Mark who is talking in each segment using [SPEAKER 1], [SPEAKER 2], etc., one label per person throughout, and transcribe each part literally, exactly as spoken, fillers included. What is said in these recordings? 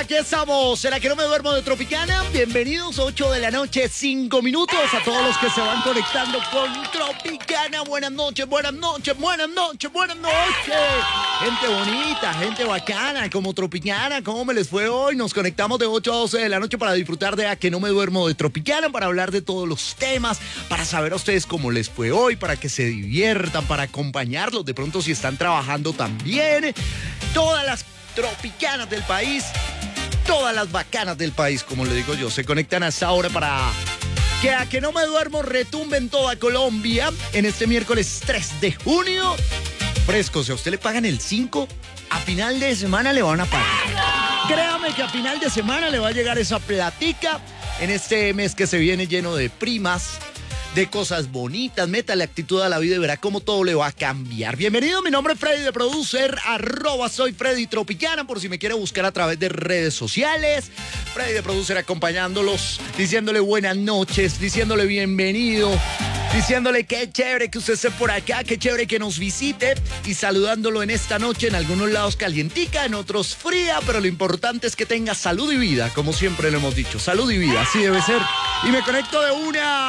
[SPEAKER 1] aquí estamos. ¿Será que no me duermo de Tropicana? Bienvenidos, ocho de la noche, cinco minutos. A todos los que se van conectando con Tropicana. Buenas noches, buenas noches, buenas noches, buenas noches. Gente bonita, gente bacana, como Tropicana. ¿Cómo me les fue hoy? Nos conectamos de ocho a doce de la noche para disfrutar de A que no me duermo de Tropicana, para hablar de todos los temas, para saber a ustedes cómo les fue hoy, para que se diviertan, para acompañarlos. De pronto si están trabajando también. Todas las tropicanas del país, todas las bacanas del país, como le digo yo, se conectan hasta ahora para que A que no me duermo retumbe en toda Colombia en este miércoles tres de junio. Fresco, si a usted le pagan el cinco, a final de semana le van a pagar. Créame que a final de semana le va a llegar esa platica en este mes que se viene lleno de primas, de cosas bonitas. Métale actitud a la vida y verá cómo todo le va a cambiar. Bienvenido, mi nombre es Freddy de Producer, arroba soy Freddy Tropicana, por si me quiere buscar a través de redes sociales. Freddy de Producer acompañándolos, diciéndole buenas noches, diciéndole bienvenido, diciéndole qué chévere que usted esté por acá, qué chévere que nos visite y saludándolo en esta noche, en algunos lados calientica, en otros fría, pero lo importante es que tenga salud y vida, como siempre lo hemos dicho, salud y vida, así debe ser. Y me conecto de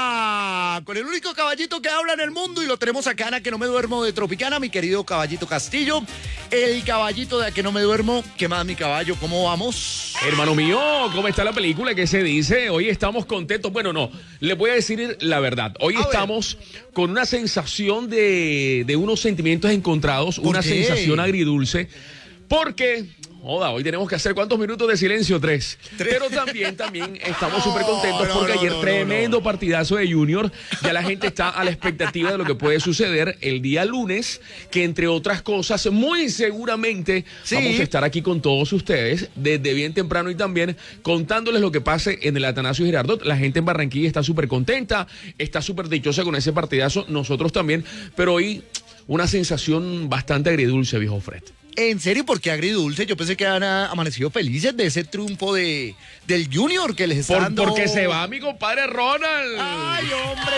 [SPEAKER 1] una con el único caballito que habla en el mundo y lo tenemos acá en A que no me duermo de Tropicana, mi querido Caballito Castillo, el caballito de A que no me duermo. ¿Qué más, mi caballo? ¿Cómo vamos?
[SPEAKER 2] Hermano mío, ¿cómo está la película? ¿Qué se dice? Hoy estamos contentos. Bueno, no, les voy a decir la verdad. Hoy a estamos ver. con una sensación de, de unos sentimientos encontrados, una
[SPEAKER 1] qué?
[SPEAKER 2] sensación agridulce, porque... Joda, hoy tenemos que hacer ¿cuántos minutos de silencio? Tres. Tres. Pero también, también estamos súper contentos no, porque no, ayer no, tremendo no, no. partidazo de Junior. Ya la gente está a la expectativa de lo que puede suceder el día lunes, que entre otras cosas, muy seguramente sí. vamos a estar aquí con todos ustedes desde bien temprano y también contándoles lo que pase en el Atanasio Girardot. La gente en Barranquilla está súper contenta, está súper dichosa con ese partidazo, nosotros también, pero hoy una sensación bastante agridulce, viejo Fred.
[SPEAKER 1] ¿En serio? ¿Por qué agridulce? Yo pensé que han amanecido felices de ese triunfo de, del Junior que les está
[SPEAKER 2] Por,
[SPEAKER 1] dando...
[SPEAKER 2] Porque se va mi compadre Ronald.
[SPEAKER 1] ¡Ay, hombre,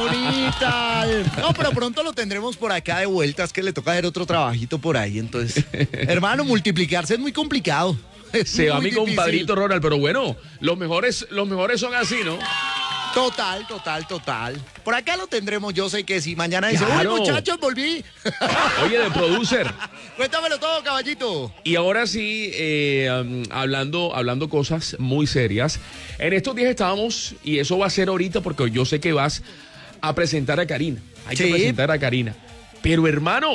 [SPEAKER 1] Ronita! No, pero pronto lo tendremos por acá de vuelta. Es que le toca hacer otro trabajito por ahí. Entonces, hermano, multiplicarse es muy complicado. Es
[SPEAKER 2] se va mi
[SPEAKER 1] difícil.
[SPEAKER 2] compadrito Ronald, pero bueno, los mejores, los mejores son así, ¿no?
[SPEAKER 1] Total, total, total. Por acá lo tendremos, yo sé que si mañana dice,
[SPEAKER 2] claro.
[SPEAKER 1] uy, muchachos, volví.
[SPEAKER 2] Oye, de Producer.
[SPEAKER 1] Cuéntamelo todo, caballito.
[SPEAKER 2] Y ahora sí, eh, um, hablando, hablando cosas muy serias. En estos días estábamos, y eso va a ser ahorita porque yo sé que vas a presentar a Karina. Hay sí. que presentar a Karina. Pero hermano,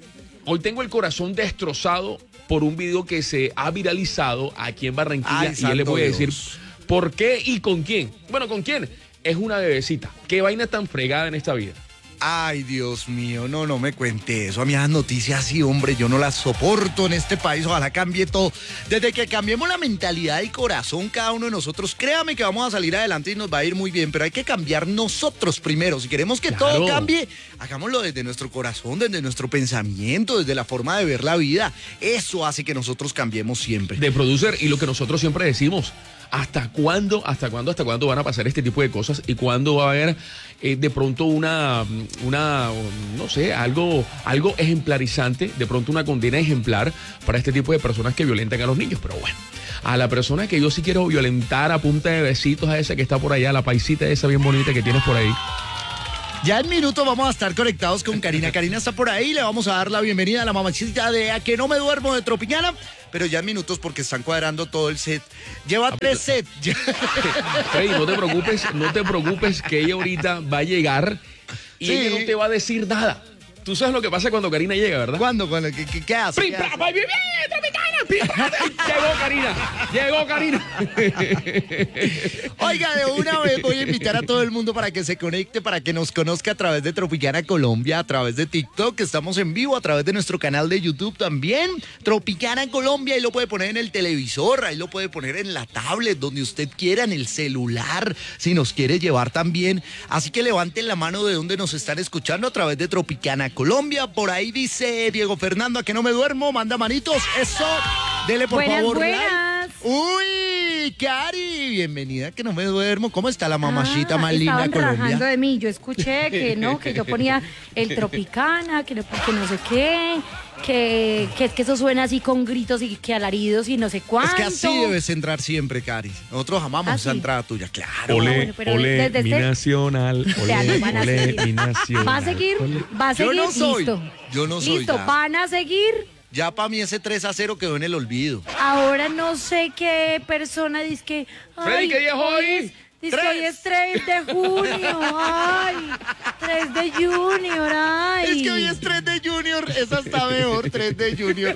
[SPEAKER 2] hoy tengo el corazón destrozado por un video que se ha viralizado aquí en Barranquilla. Ay, y ya les voy a decir... ¿Por qué y con quién? Bueno, ¿con quién? Es una bebecita. ¿Qué vaina tan fregada en esta vida?
[SPEAKER 1] Ay, Dios mío, no, no me cuente eso. A mí las noticias sí, hombre, yo no las soporto en este país. Ojalá cambie todo. Desde que cambiemos la mentalidad y corazón cada uno de nosotros, créame que vamos a salir adelante y nos va a ir muy bien. Pero hay que cambiar nosotros primero. Si queremos que claro. todo cambie, hagámoslo desde nuestro corazón, desde nuestro pensamiento, desde la forma de ver la vida. Eso hace que nosotros cambiemos siempre.
[SPEAKER 2] De Producer, y lo que nosotros siempre decimos, ¿hasta cuándo, hasta cuándo, hasta cuándo van a pasar este tipo de cosas? ¿Y cuándo va a haber eh, de pronto una, una, no sé, algo, algo ejemplarizante, de pronto una condena ejemplar para este tipo de personas que violentan a los niños? Pero bueno, a la persona que yo sí quiero violentar a punta de besitos, a esa que está por allá, la paisita esa bien bonita que tienes por ahí.
[SPEAKER 1] Ya en minutos vamos a estar conectados con Karina. Karina está por ahí, le vamos a dar la bienvenida a la mamacita de A que no me duermo de Tropicana. Pero ya en minutos porque están cuadrando todo el set. Lleva tres sets.
[SPEAKER 2] Hey, no te preocupes, no te preocupes que ella ahorita va a llegar y sí. ella no te va a decir nada. Tú sabes lo que pasa cuando Karina llega, ¿verdad?
[SPEAKER 1] ¿Cuándo? ¿Cuándo? ¿Qué, qué, qué hace? ¿Qué hace?
[SPEAKER 2] Llegó Karina, llegó Karina.
[SPEAKER 1] Oiga, de una vez voy a invitar a todo el mundo para que se conecte, para que nos conozca a través de Tropicana Colombia, a través de TikTok, estamos en vivo, a través de nuestro canal de YouTube también, Tropicana Colombia, ahí lo puede poner en el televisor, ahí lo puede poner en la tablet, donde usted quiera, en el celular, si nos quiere llevar también. Así que levanten la mano de donde nos están escuchando a través de Tropicana Colombia. Por ahí dice Diego Fernando, a que no me duermo, manda manitos, eso, dele por
[SPEAKER 3] buenas,
[SPEAKER 1] favor.
[SPEAKER 3] Buenas.
[SPEAKER 1] Like. Uy, Cari, bienvenida, que no me duermo. ¿Cómo está la mamachita ah, más linda de Colombia?
[SPEAKER 3] Rajando de mí, yo escuché que no, que yo ponía el Tropicana, que no, que no sé qué, que, que, que eso suena así con gritos y que alaridos y no sé cuánto.
[SPEAKER 1] Es que así debes entrar siempre, Cari. Nosotros amamos
[SPEAKER 3] ¿Ah,
[SPEAKER 1] esa
[SPEAKER 3] sí?
[SPEAKER 1] entrada tuya, claro.
[SPEAKER 2] Ole,
[SPEAKER 3] bueno, pero
[SPEAKER 2] ole,
[SPEAKER 3] desde
[SPEAKER 2] mi
[SPEAKER 3] este-
[SPEAKER 2] nacional.
[SPEAKER 3] Ya,
[SPEAKER 2] Ole,
[SPEAKER 3] no van a
[SPEAKER 2] ole,
[SPEAKER 3] seguir.
[SPEAKER 2] mi nacional.
[SPEAKER 3] ¿Va a seguir?
[SPEAKER 2] Ole.
[SPEAKER 3] ¿Va a
[SPEAKER 1] Yo
[SPEAKER 3] seguir?
[SPEAKER 1] no soy,
[SPEAKER 3] Listo.
[SPEAKER 1] yo no soy,
[SPEAKER 3] Listo,
[SPEAKER 1] ya.
[SPEAKER 3] ¿van a seguir?
[SPEAKER 1] Ya para mí ese tres a cero quedó en el olvido.
[SPEAKER 3] Ahora no sé qué persona dice que...
[SPEAKER 2] Freddy,
[SPEAKER 3] ay,
[SPEAKER 2] ¿qué día es hoy?
[SPEAKER 3] es- Dice que
[SPEAKER 1] Tres.
[SPEAKER 3] hoy es tres de junio, ay, tres de Junior, ay.
[SPEAKER 1] Es que hoy es tres de Junior, esa está mejor, tres de Junior.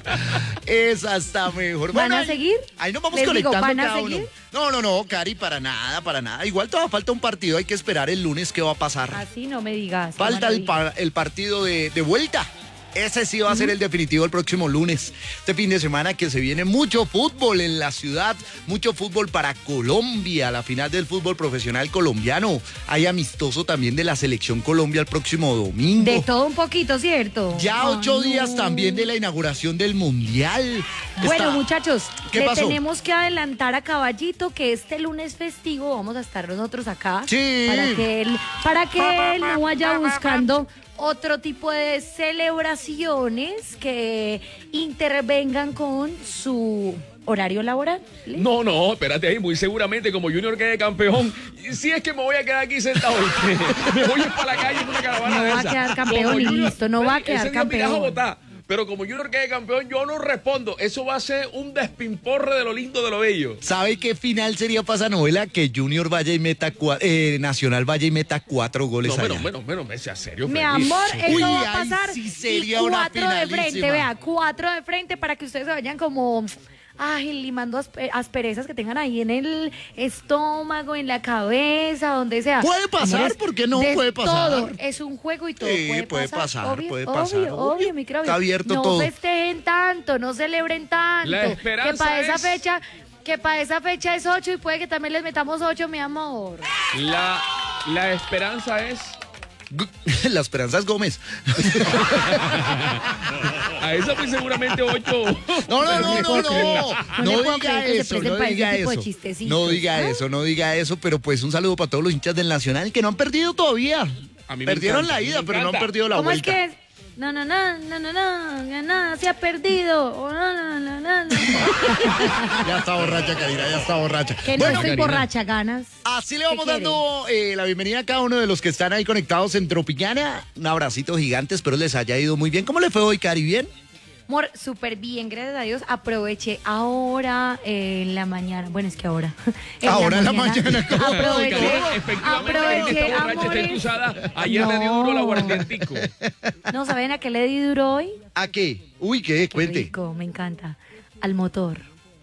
[SPEAKER 1] Esa está mejor.
[SPEAKER 3] ¿Van
[SPEAKER 1] Bueno,
[SPEAKER 3] a
[SPEAKER 1] ahí-
[SPEAKER 3] seguir?
[SPEAKER 1] Ahí nos vamos
[SPEAKER 3] Les digo,
[SPEAKER 1] conectando
[SPEAKER 3] ¿van a
[SPEAKER 1] cada uno.
[SPEAKER 3] seguir?
[SPEAKER 1] No, no, no, Cari, para nada, para nada. Igual todavía falta un partido, hay que esperar el lunes qué va a pasar.
[SPEAKER 3] Así no me digas. qué
[SPEAKER 1] Falta el,
[SPEAKER 3] maravilla.
[SPEAKER 1] pa- el partido de, de vuelta. Ese sí va a ser el definitivo el próximo lunes. Este fin de semana que se viene mucho fútbol en la ciudad, mucho fútbol para Colombia, la final del fútbol profesional colombiano. Hay amistoso también de la selección Colombia el próximo domingo.
[SPEAKER 3] De todo un poquito, ¿cierto?
[SPEAKER 1] Ya
[SPEAKER 3] Ay,
[SPEAKER 1] ocho
[SPEAKER 3] no.
[SPEAKER 1] días también de la inauguración del Mundial.
[SPEAKER 3] Bueno,
[SPEAKER 1] Está-
[SPEAKER 3] muchachos,
[SPEAKER 1] ¿Qué
[SPEAKER 3] le
[SPEAKER 1] pasó?
[SPEAKER 3] tenemos que adelantar a Caballito que este lunes festivo vamos a estar nosotros acá.
[SPEAKER 1] Sí.
[SPEAKER 3] Para que él, para que él no vaya buscando otro tipo de celebraciones que intervengan con su horario laboral.
[SPEAKER 2] No, no, espérate ahí, muy seguramente como Junior quede campeón. Si es que me voy a quedar aquí sentado, me voy a ir para la calle en una caravana
[SPEAKER 3] No
[SPEAKER 2] de
[SPEAKER 3] va a
[SPEAKER 2] esa.
[SPEAKER 3] quedar campeón
[SPEAKER 2] Como
[SPEAKER 3] y
[SPEAKER 2] Junior-
[SPEAKER 3] listo, no va a quedar
[SPEAKER 2] ese día me irás a
[SPEAKER 3] campeón.
[SPEAKER 2] votar. Pero como Junior quede campeón, yo no respondo. Eso va a ser un despimporre de lo lindo de lo bello.
[SPEAKER 1] ¿Sabe qué final sería para esa novela? Que Junior vaya y meta cua- eh, Nacional vaya y meta cuatro goles
[SPEAKER 2] No,
[SPEAKER 1] allá.
[SPEAKER 2] menos, menos, menos, sea serio.
[SPEAKER 3] Mi
[SPEAKER 2] Freddy.
[SPEAKER 3] amor, eso
[SPEAKER 1] Uy,
[SPEAKER 3] va
[SPEAKER 1] ahí
[SPEAKER 3] a pasar.
[SPEAKER 1] sí sería
[SPEAKER 3] y
[SPEAKER 1] una
[SPEAKER 3] cuatro de frente,
[SPEAKER 1] finalísima.
[SPEAKER 3] vea, cuatro de frente para que ustedes se vayan como, ay, limando aspe- asperezas que tengan ahí en el estómago, en la cabeza, donde sea.
[SPEAKER 1] Puede pasar,
[SPEAKER 3] Amores,
[SPEAKER 1] ¿por qué no?
[SPEAKER 3] de
[SPEAKER 1] Puede pasar.
[SPEAKER 3] Todo, es un juego y todo
[SPEAKER 1] Sí,
[SPEAKER 3] puede,
[SPEAKER 1] puede
[SPEAKER 3] pasar.
[SPEAKER 1] pasar,
[SPEAKER 3] obvio,
[SPEAKER 1] puede
[SPEAKER 3] obvio,
[SPEAKER 1] pasar,
[SPEAKER 3] obvio,
[SPEAKER 1] obvio.
[SPEAKER 3] mi cravo.
[SPEAKER 1] Está abierto
[SPEAKER 3] no
[SPEAKER 1] todo.
[SPEAKER 3] festejen tanto, no celebren tanto.
[SPEAKER 2] La esperanza
[SPEAKER 3] que para esa
[SPEAKER 2] es-
[SPEAKER 3] fecha, que para esa fecha es ocho y puede que también les metamos ocho, mi amor.
[SPEAKER 2] La, la esperanza es...
[SPEAKER 1] La Esperanza es Gómez.
[SPEAKER 2] A esa pues seguramente ocho.
[SPEAKER 1] No, no, no, no, no.
[SPEAKER 3] No
[SPEAKER 1] No
[SPEAKER 3] le puedo
[SPEAKER 1] diga
[SPEAKER 3] creer que se
[SPEAKER 1] eso,
[SPEAKER 3] presten
[SPEAKER 1] no
[SPEAKER 3] para ese
[SPEAKER 1] diga
[SPEAKER 3] tipo de
[SPEAKER 1] eso.
[SPEAKER 3] chistecitos.
[SPEAKER 1] No diga
[SPEAKER 3] ¿Ah?
[SPEAKER 1] eso, no diga eso, pero pues un saludo para todos los hinchas del Nacional que no han perdido todavía.
[SPEAKER 2] A mí me
[SPEAKER 1] Perdieron
[SPEAKER 2] encanta,
[SPEAKER 1] la
[SPEAKER 2] a mí
[SPEAKER 1] ida,
[SPEAKER 2] me
[SPEAKER 1] pero no han
[SPEAKER 2] encanta.
[SPEAKER 1] perdido la
[SPEAKER 3] ¿Cómo
[SPEAKER 1] vuelta.
[SPEAKER 3] es que es? No, no, no, no, no, no, no, no, se ha perdido. Oh, no, no, no, no, no.
[SPEAKER 1] Ya está borracha, Karina, ya está borracha.
[SPEAKER 3] Que no
[SPEAKER 1] Bueno,
[SPEAKER 3] estoy
[SPEAKER 2] Karina.
[SPEAKER 3] borracha, ganas.
[SPEAKER 1] así le vamos
[SPEAKER 3] ¿Qué quiere?
[SPEAKER 1] dando eh, la bienvenida a cada uno de los que están ahí conectados en Tropicana. Un abracito gigante, espero les haya ido muy bien. ¿Cómo le fue hoy, Cari? ¿Bien?
[SPEAKER 3] Amor, súper bien, gracias a Dios. Aproveché ahora eh, en la mañana. Bueno, es que ahora.
[SPEAKER 1] Ahora en la mañana, ¿cómo?
[SPEAKER 3] Aproveché,
[SPEAKER 2] Efectivamente, la gente
[SPEAKER 3] aproveché,
[SPEAKER 2] está borracha, está
[SPEAKER 3] amores.
[SPEAKER 2] entusada. Ayer le dio
[SPEAKER 3] No.
[SPEAKER 2] duro la guardiantico.
[SPEAKER 3] No, ¿saben a qué le di duro hoy?
[SPEAKER 1] ¿A qué? Uy, ¿qué?
[SPEAKER 3] Qué
[SPEAKER 1] Cuente.
[SPEAKER 3] rico, me encanta. Al motor.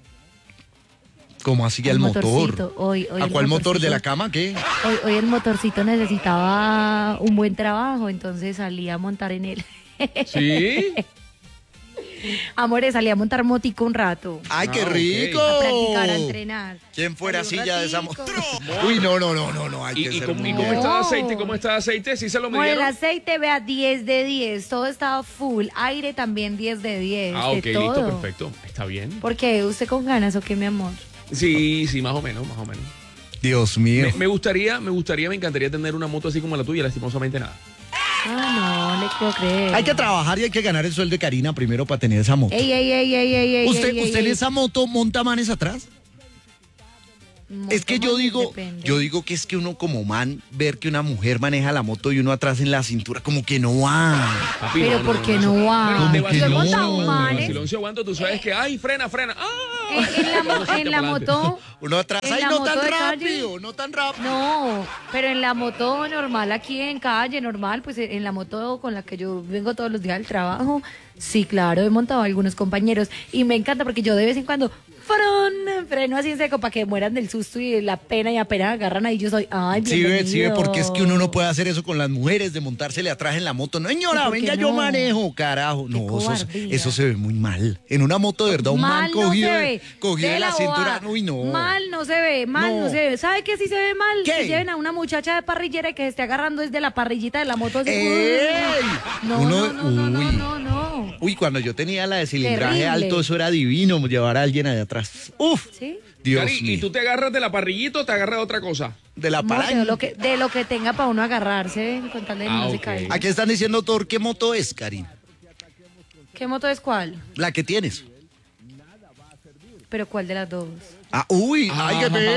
[SPEAKER 1] ¿Cómo así que al
[SPEAKER 3] Al
[SPEAKER 1] motor?
[SPEAKER 3] motorcito, hoy- hoy
[SPEAKER 1] ¿A
[SPEAKER 3] el
[SPEAKER 1] cuál motor? ¿De
[SPEAKER 3] motorcito.
[SPEAKER 1] la cama? ¿Qué?
[SPEAKER 3] Hoy, hoy el motorcito necesitaba un buen trabajo, entonces salí a montar en él.
[SPEAKER 2] ¿Sí?
[SPEAKER 3] Amores, salí a montar motico un rato.
[SPEAKER 1] ¡Ay, qué
[SPEAKER 2] Ah, ok.
[SPEAKER 1] rico!
[SPEAKER 3] A practicar, a entrenar.
[SPEAKER 1] ¿Quién fuera
[SPEAKER 3] Salí un
[SPEAKER 1] silla de esa
[SPEAKER 3] ratico.
[SPEAKER 1] moto? Uy, no, no, no, no, no. Hay
[SPEAKER 2] ¿Y,
[SPEAKER 1] que
[SPEAKER 2] y
[SPEAKER 1] ser
[SPEAKER 2] cómo,
[SPEAKER 1] muy-
[SPEAKER 2] y cómo
[SPEAKER 3] No.
[SPEAKER 2] está el aceite? ¿Cómo está el aceite? ¿Sí se lo
[SPEAKER 3] Bueno, el
[SPEAKER 2] midieron?
[SPEAKER 3] aceite, vea, diez de diez. Todo estaba full. Aire también diez de diez.
[SPEAKER 2] Ah,
[SPEAKER 3] de
[SPEAKER 2] ok, listo,
[SPEAKER 3] todo.
[SPEAKER 2] perfecto. Está bien.
[SPEAKER 3] ¿Por qué? ¿Usted con ganas o qué, mi amor?
[SPEAKER 2] Sí, sí, más o menos, más o menos.
[SPEAKER 1] Dios mío.
[SPEAKER 2] Me, me gustaría, me gustaría, me encantaría tener una moto así como la tuya, lastimosamente nada.
[SPEAKER 3] Ah, no, le puedo creer.
[SPEAKER 1] Hay que trabajar y hay que ganar el sueldo de Karina primero para tener esa moto.
[SPEAKER 3] Ey, ey, ey, ey, ey, ey,
[SPEAKER 1] ¿Usted,
[SPEAKER 3] ey,
[SPEAKER 1] usted
[SPEAKER 3] ey,
[SPEAKER 1] en esa moto monta manes atrás?
[SPEAKER 3] Monta
[SPEAKER 1] Es que yo
[SPEAKER 3] manes,
[SPEAKER 1] digo,
[SPEAKER 3] depende.
[SPEAKER 1] yo digo que es que uno como man, ver que una mujer maneja la moto y uno atrás en la cintura, como que no va.
[SPEAKER 2] Papi,
[SPEAKER 3] Pero ¿por qué no va?
[SPEAKER 2] Pero de
[SPEAKER 1] Yo he
[SPEAKER 2] vacilón,
[SPEAKER 3] montado
[SPEAKER 2] de
[SPEAKER 3] manes.
[SPEAKER 2] vacilón, si aguanto, tú sabes que, ay, frena, frena. ¡Ah!
[SPEAKER 3] En, en la, mo- en la moto,
[SPEAKER 1] Uno atrás,
[SPEAKER 3] En
[SPEAKER 1] ay,
[SPEAKER 3] la
[SPEAKER 1] no
[SPEAKER 3] moto
[SPEAKER 1] tan
[SPEAKER 3] de calle.
[SPEAKER 1] rápido, no tan rápido.
[SPEAKER 3] no, pero en la moto normal, aquí en calle normal, pues en la moto con la que yo vengo todos los días al trabajo, sí, claro, he montado a algunos compañeros y me encanta porque yo de vez en cuando ¡fron! Freno así en seco para que mueran del susto y de la pena y apenas agarran ahí yo soy, ay,
[SPEAKER 1] Sí, ve, sí, ve,
[SPEAKER 3] bienvenido.
[SPEAKER 1] porque es que uno no puede hacer eso con las mujeres, de montársele atrás en la moto. No, señora,
[SPEAKER 3] ¿Y por qué
[SPEAKER 1] venga, yo
[SPEAKER 3] no?
[SPEAKER 1] manejo, carajo.
[SPEAKER 3] Qué
[SPEAKER 1] No, eso,
[SPEAKER 3] cobardía.
[SPEAKER 1] eso se ve muy mal. En una moto, de verdad, un man
[SPEAKER 3] Mal no
[SPEAKER 1] cogido,
[SPEAKER 3] se
[SPEAKER 1] de,
[SPEAKER 3] ve.
[SPEAKER 1] cogido de
[SPEAKER 3] De
[SPEAKER 1] la cintura.
[SPEAKER 3] bobada.
[SPEAKER 1] Uy, no.
[SPEAKER 3] Mal no se ve, mal no,
[SPEAKER 1] No.
[SPEAKER 3] se ve. ¿Sabe qué sí se ve mal?
[SPEAKER 1] ¿Qué?
[SPEAKER 3] Que lleven a una muchacha de parrillera y que se esté agarrando desde la parrillita de la moto. Así,
[SPEAKER 1] ¡Ey!
[SPEAKER 3] No,
[SPEAKER 1] Uno-
[SPEAKER 3] no, no, no,
[SPEAKER 1] uy.
[SPEAKER 3] no, no, no.
[SPEAKER 1] Uy, cuando yo tenía la de cilindraje
[SPEAKER 3] Terrible.
[SPEAKER 1] alto, eso era divino, llevar a alguien allá atrás. Uf,
[SPEAKER 3] ¿Sí?
[SPEAKER 1] Dios
[SPEAKER 2] Cari,
[SPEAKER 1] mío.
[SPEAKER 2] ¿y tú te agarras de la parrillita o te agarras de otra cosa?
[SPEAKER 1] De la
[SPEAKER 3] Amor,
[SPEAKER 1] palanca.
[SPEAKER 3] de lo que de lo que tenga para uno agarrarse con tal de
[SPEAKER 2] Ah,
[SPEAKER 3] no se
[SPEAKER 2] ok.
[SPEAKER 3] caiga.
[SPEAKER 1] Aquí están diciendo, Thor, ¿qué moto es, Karina?
[SPEAKER 3] ¿Qué moto es cuál?
[SPEAKER 1] La que tienes.
[SPEAKER 3] ¿Pero cuál de las dos?
[SPEAKER 1] Ah, uy, ay, qué pena.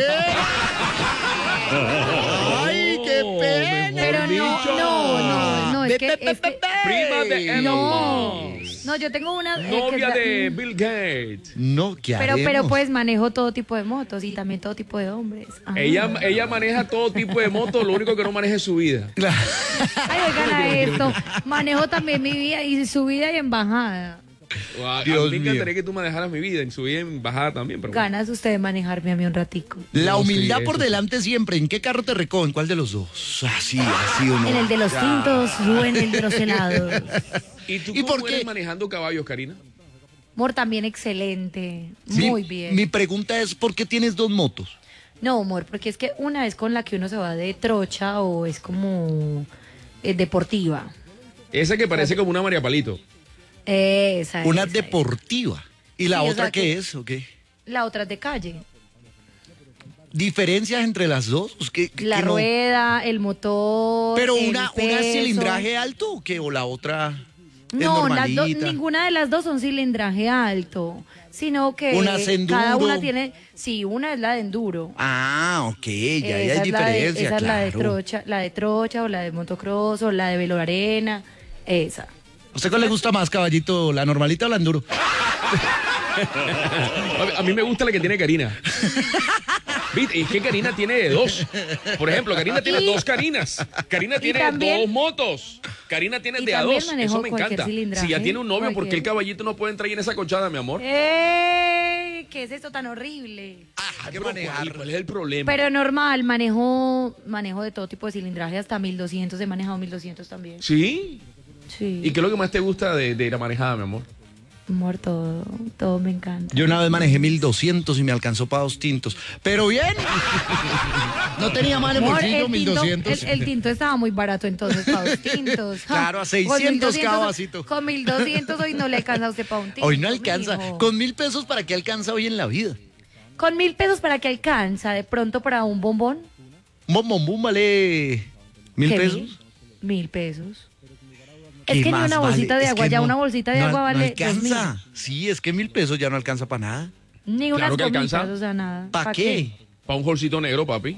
[SPEAKER 1] Ay, qué pena.
[SPEAKER 3] Pero no,
[SPEAKER 2] dicho.
[SPEAKER 3] no, no, no, es
[SPEAKER 1] Ve,
[SPEAKER 3] que,
[SPEAKER 1] ve, ve,
[SPEAKER 3] es que
[SPEAKER 1] ve, ve.
[SPEAKER 2] Prima de Elon
[SPEAKER 3] no,
[SPEAKER 2] Musk.
[SPEAKER 3] no, yo tengo una eh, que
[SPEAKER 2] Novia
[SPEAKER 3] es la-
[SPEAKER 2] de
[SPEAKER 3] mm,
[SPEAKER 2] Bill Gates.
[SPEAKER 1] No, ¿qué
[SPEAKER 3] pero, pero
[SPEAKER 1] haremos?
[SPEAKER 3] pues manejo todo tipo de motos y también todo tipo de hombres. Ah.
[SPEAKER 2] Ella, ella maneja todo tipo de motos, lo único que no maneja es su vida.
[SPEAKER 1] Claro.
[SPEAKER 3] Ay, oigan a esto. Manejo también mi vida y subida y en bajada.
[SPEAKER 2] A, a
[SPEAKER 1] Dios
[SPEAKER 2] mí me
[SPEAKER 1] mío.
[SPEAKER 2] encantaría que tú manejaras mi vida, en subida y en bajada también. Pero bueno.
[SPEAKER 3] Ganas usted de manejarme a mí un ratico.
[SPEAKER 1] La
[SPEAKER 2] No,
[SPEAKER 1] humildad
[SPEAKER 2] sí,
[SPEAKER 1] por
[SPEAKER 2] eso sí.
[SPEAKER 1] delante siempre. ¿En qué carro te recogen? ¿Cuál de los dos? Así, así o no.
[SPEAKER 3] En el de los tintos o en el de los helados.
[SPEAKER 2] ¿Y tú
[SPEAKER 1] ¿Y
[SPEAKER 2] cómo
[SPEAKER 1] por
[SPEAKER 2] eres
[SPEAKER 1] qué?
[SPEAKER 2] manejando caballos, Karina?
[SPEAKER 3] Amor, también excelente.
[SPEAKER 1] Sí,
[SPEAKER 3] Muy bien.
[SPEAKER 1] Mi pregunta es, ¿por qué tienes dos motos?
[SPEAKER 3] No, amor, porque es que una es con la que uno se va de trocha o es como eh, deportiva.
[SPEAKER 2] Esa que parece como una María Palito.
[SPEAKER 3] Esa
[SPEAKER 1] Una
[SPEAKER 3] esa,
[SPEAKER 1] deportiva. ¿Y la
[SPEAKER 3] Sí, o
[SPEAKER 1] otra
[SPEAKER 3] sea
[SPEAKER 1] qué
[SPEAKER 3] que-
[SPEAKER 1] es? ¿O qué?
[SPEAKER 3] La otra es de calle.
[SPEAKER 1] ¿Diferencias entre las dos? Pues, ¿qué- qué-
[SPEAKER 3] La
[SPEAKER 1] qué no?
[SPEAKER 3] rueda, el motor.
[SPEAKER 1] ¿Pero
[SPEAKER 3] el
[SPEAKER 1] una, una
[SPEAKER 3] peso.
[SPEAKER 1] cilindraje alto o qué? ¿O la otra es
[SPEAKER 3] No, las dos,
[SPEAKER 1] normalita?
[SPEAKER 3] ninguna de las dos son cilindraje alto, sino que
[SPEAKER 1] Una es
[SPEAKER 3] cada
[SPEAKER 1] enduro.
[SPEAKER 3] una tiene, sí, una es la de enduro.
[SPEAKER 1] Ah, ok, ya, ya hay
[SPEAKER 3] Esa es la de-
[SPEAKER 1] diferencia,
[SPEAKER 3] esa es la de
[SPEAKER 1] claro.
[SPEAKER 3] trocha, la de trocha o la de motocross o la de velo arena, esa.
[SPEAKER 1] ¿A usted cuál le gusta más, caballito? ¿La normalita o la enduro?
[SPEAKER 2] A mí me gusta la que tiene Karina. ¿Viste? Es que Karina tiene de dos. Por ejemplo, Karina tiene
[SPEAKER 3] Y-
[SPEAKER 2] dos Karinas. Karina tiene
[SPEAKER 3] también-
[SPEAKER 2] dos motos. Karina tiene
[SPEAKER 3] y
[SPEAKER 2] de a
[SPEAKER 3] también
[SPEAKER 2] dos.
[SPEAKER 3] manejo
[SPEAKER 2] Eso me
[SPEAKER 3] cualquier
[SPEAKER 2] encanta.
[SPEAKER 3] cilindraje,
[SPEAKER 2] Si ya tiene un novio, ¿por qué el
[SPEAKER 3] cualquier.
[SPEAKER 2] caballito no puede entrar ahí en esa cochada, mi amor?
[SPEAKER 3] ¡Ey! ¿Qué es esto tan horrible?
[SPEAKER 1] Ah,
[SPEAKER 2] Ay,
[SPEAKER 1] que
[SPEAKER 2] pero
[SPEAKER 1] manejar.
[SPEAKER 2] ¿cuál, cuál es el problema?
[SPEAKER 3] Pero normal, manejo manejo de todo tipo de cilindraje, hasta mil doscientos, he manejado mil doscientos también.
[SPEAKER 2] ¿Sí?
[SPEAKER 3] Sí.
[SPEAKER 2] ¿Y qué es lo que más te gusta de, de la manejada, mi amor?
[SPEAKER 3] Amor, todo, todo me encanta.
[SPEAKER 1] Yo una vez manejé mil doscientos y me alcanzó para dos tintos. Pero bien. No tenía mal en
[SPEAKER 3] Amor,
[SPEAKER 1] bolsillo,
[SPEAKER 3] el,
[SPEAKER 1] mil
[SPEAKER 3] tinto,
[SPEAKER 1] doscientos.
[SPEAKER 3] el, el tinto estaba muy barato entonces para dos tintos. Ja,
[SPEAKER 1] Claro, a
[SPEAKER 3] con
[SPEAKER 1] seiscientos
[SPEAKER 3] mil doscientos
[SPEAKER 1] cada vasito.
[SPEAKER 3] Con mil doscientos hoy no le alcanza a usted para un tinto.
[SPEAKER 1] Hoy no alcanza.
[SPEAKER 3] mijo.
[SPEAKER 1] Con mil pesos, ¿para qué alcanza hoy en la vida?
[SPEAKER 3] Con mil pesos para que alcanza, de pronto para un bombón.
[SPEAKER 1] Un bombón boom vale mil
[SPEAKER 3] ¿Qué
[SPEAKER 1] pesos.
[SPEAKER 3] Mil, Mil pesos.
[SPEAKER 1] ¿Qué
[SPEAKER 3] Es que ni
[SPEAKER 1] más
[SPEAKER 3] una
[SPEAKER 1] vale?
[SPEAKER 3] bolsita de
[SPEAKER 1] Es
[SPEAKER 3] agua,
[SPEAKER 1] que
[SPEAKER 3] ya
[SPEAKER 1] no-
[SPEAKER 3] una bolsita de
[SPEAKER 1] no-
[SPEAKER 3] agua
[SPEAKER 1] no
[SPEAKER 3] vale dos mil.
[SPEAKER 1] alcanza. Sí, es que mil pesos ya no alcanza para nada.
[SPEAKER 3] Ni
[SPEAKER 2] Claro
[SPEAKER 3] unas
[SPEAKER 2] que
[SPEAKER 3] gomitas,
[SPEAKER 2] alcanza.
[SPEAKER 3] o sea, nada.
[SPEAKER 1] ¿Para
[SPEAKER 3] ¿Pa
[SPEAKER 1] qué?
[SPEAKER 2] Para un bolsito negro, papi.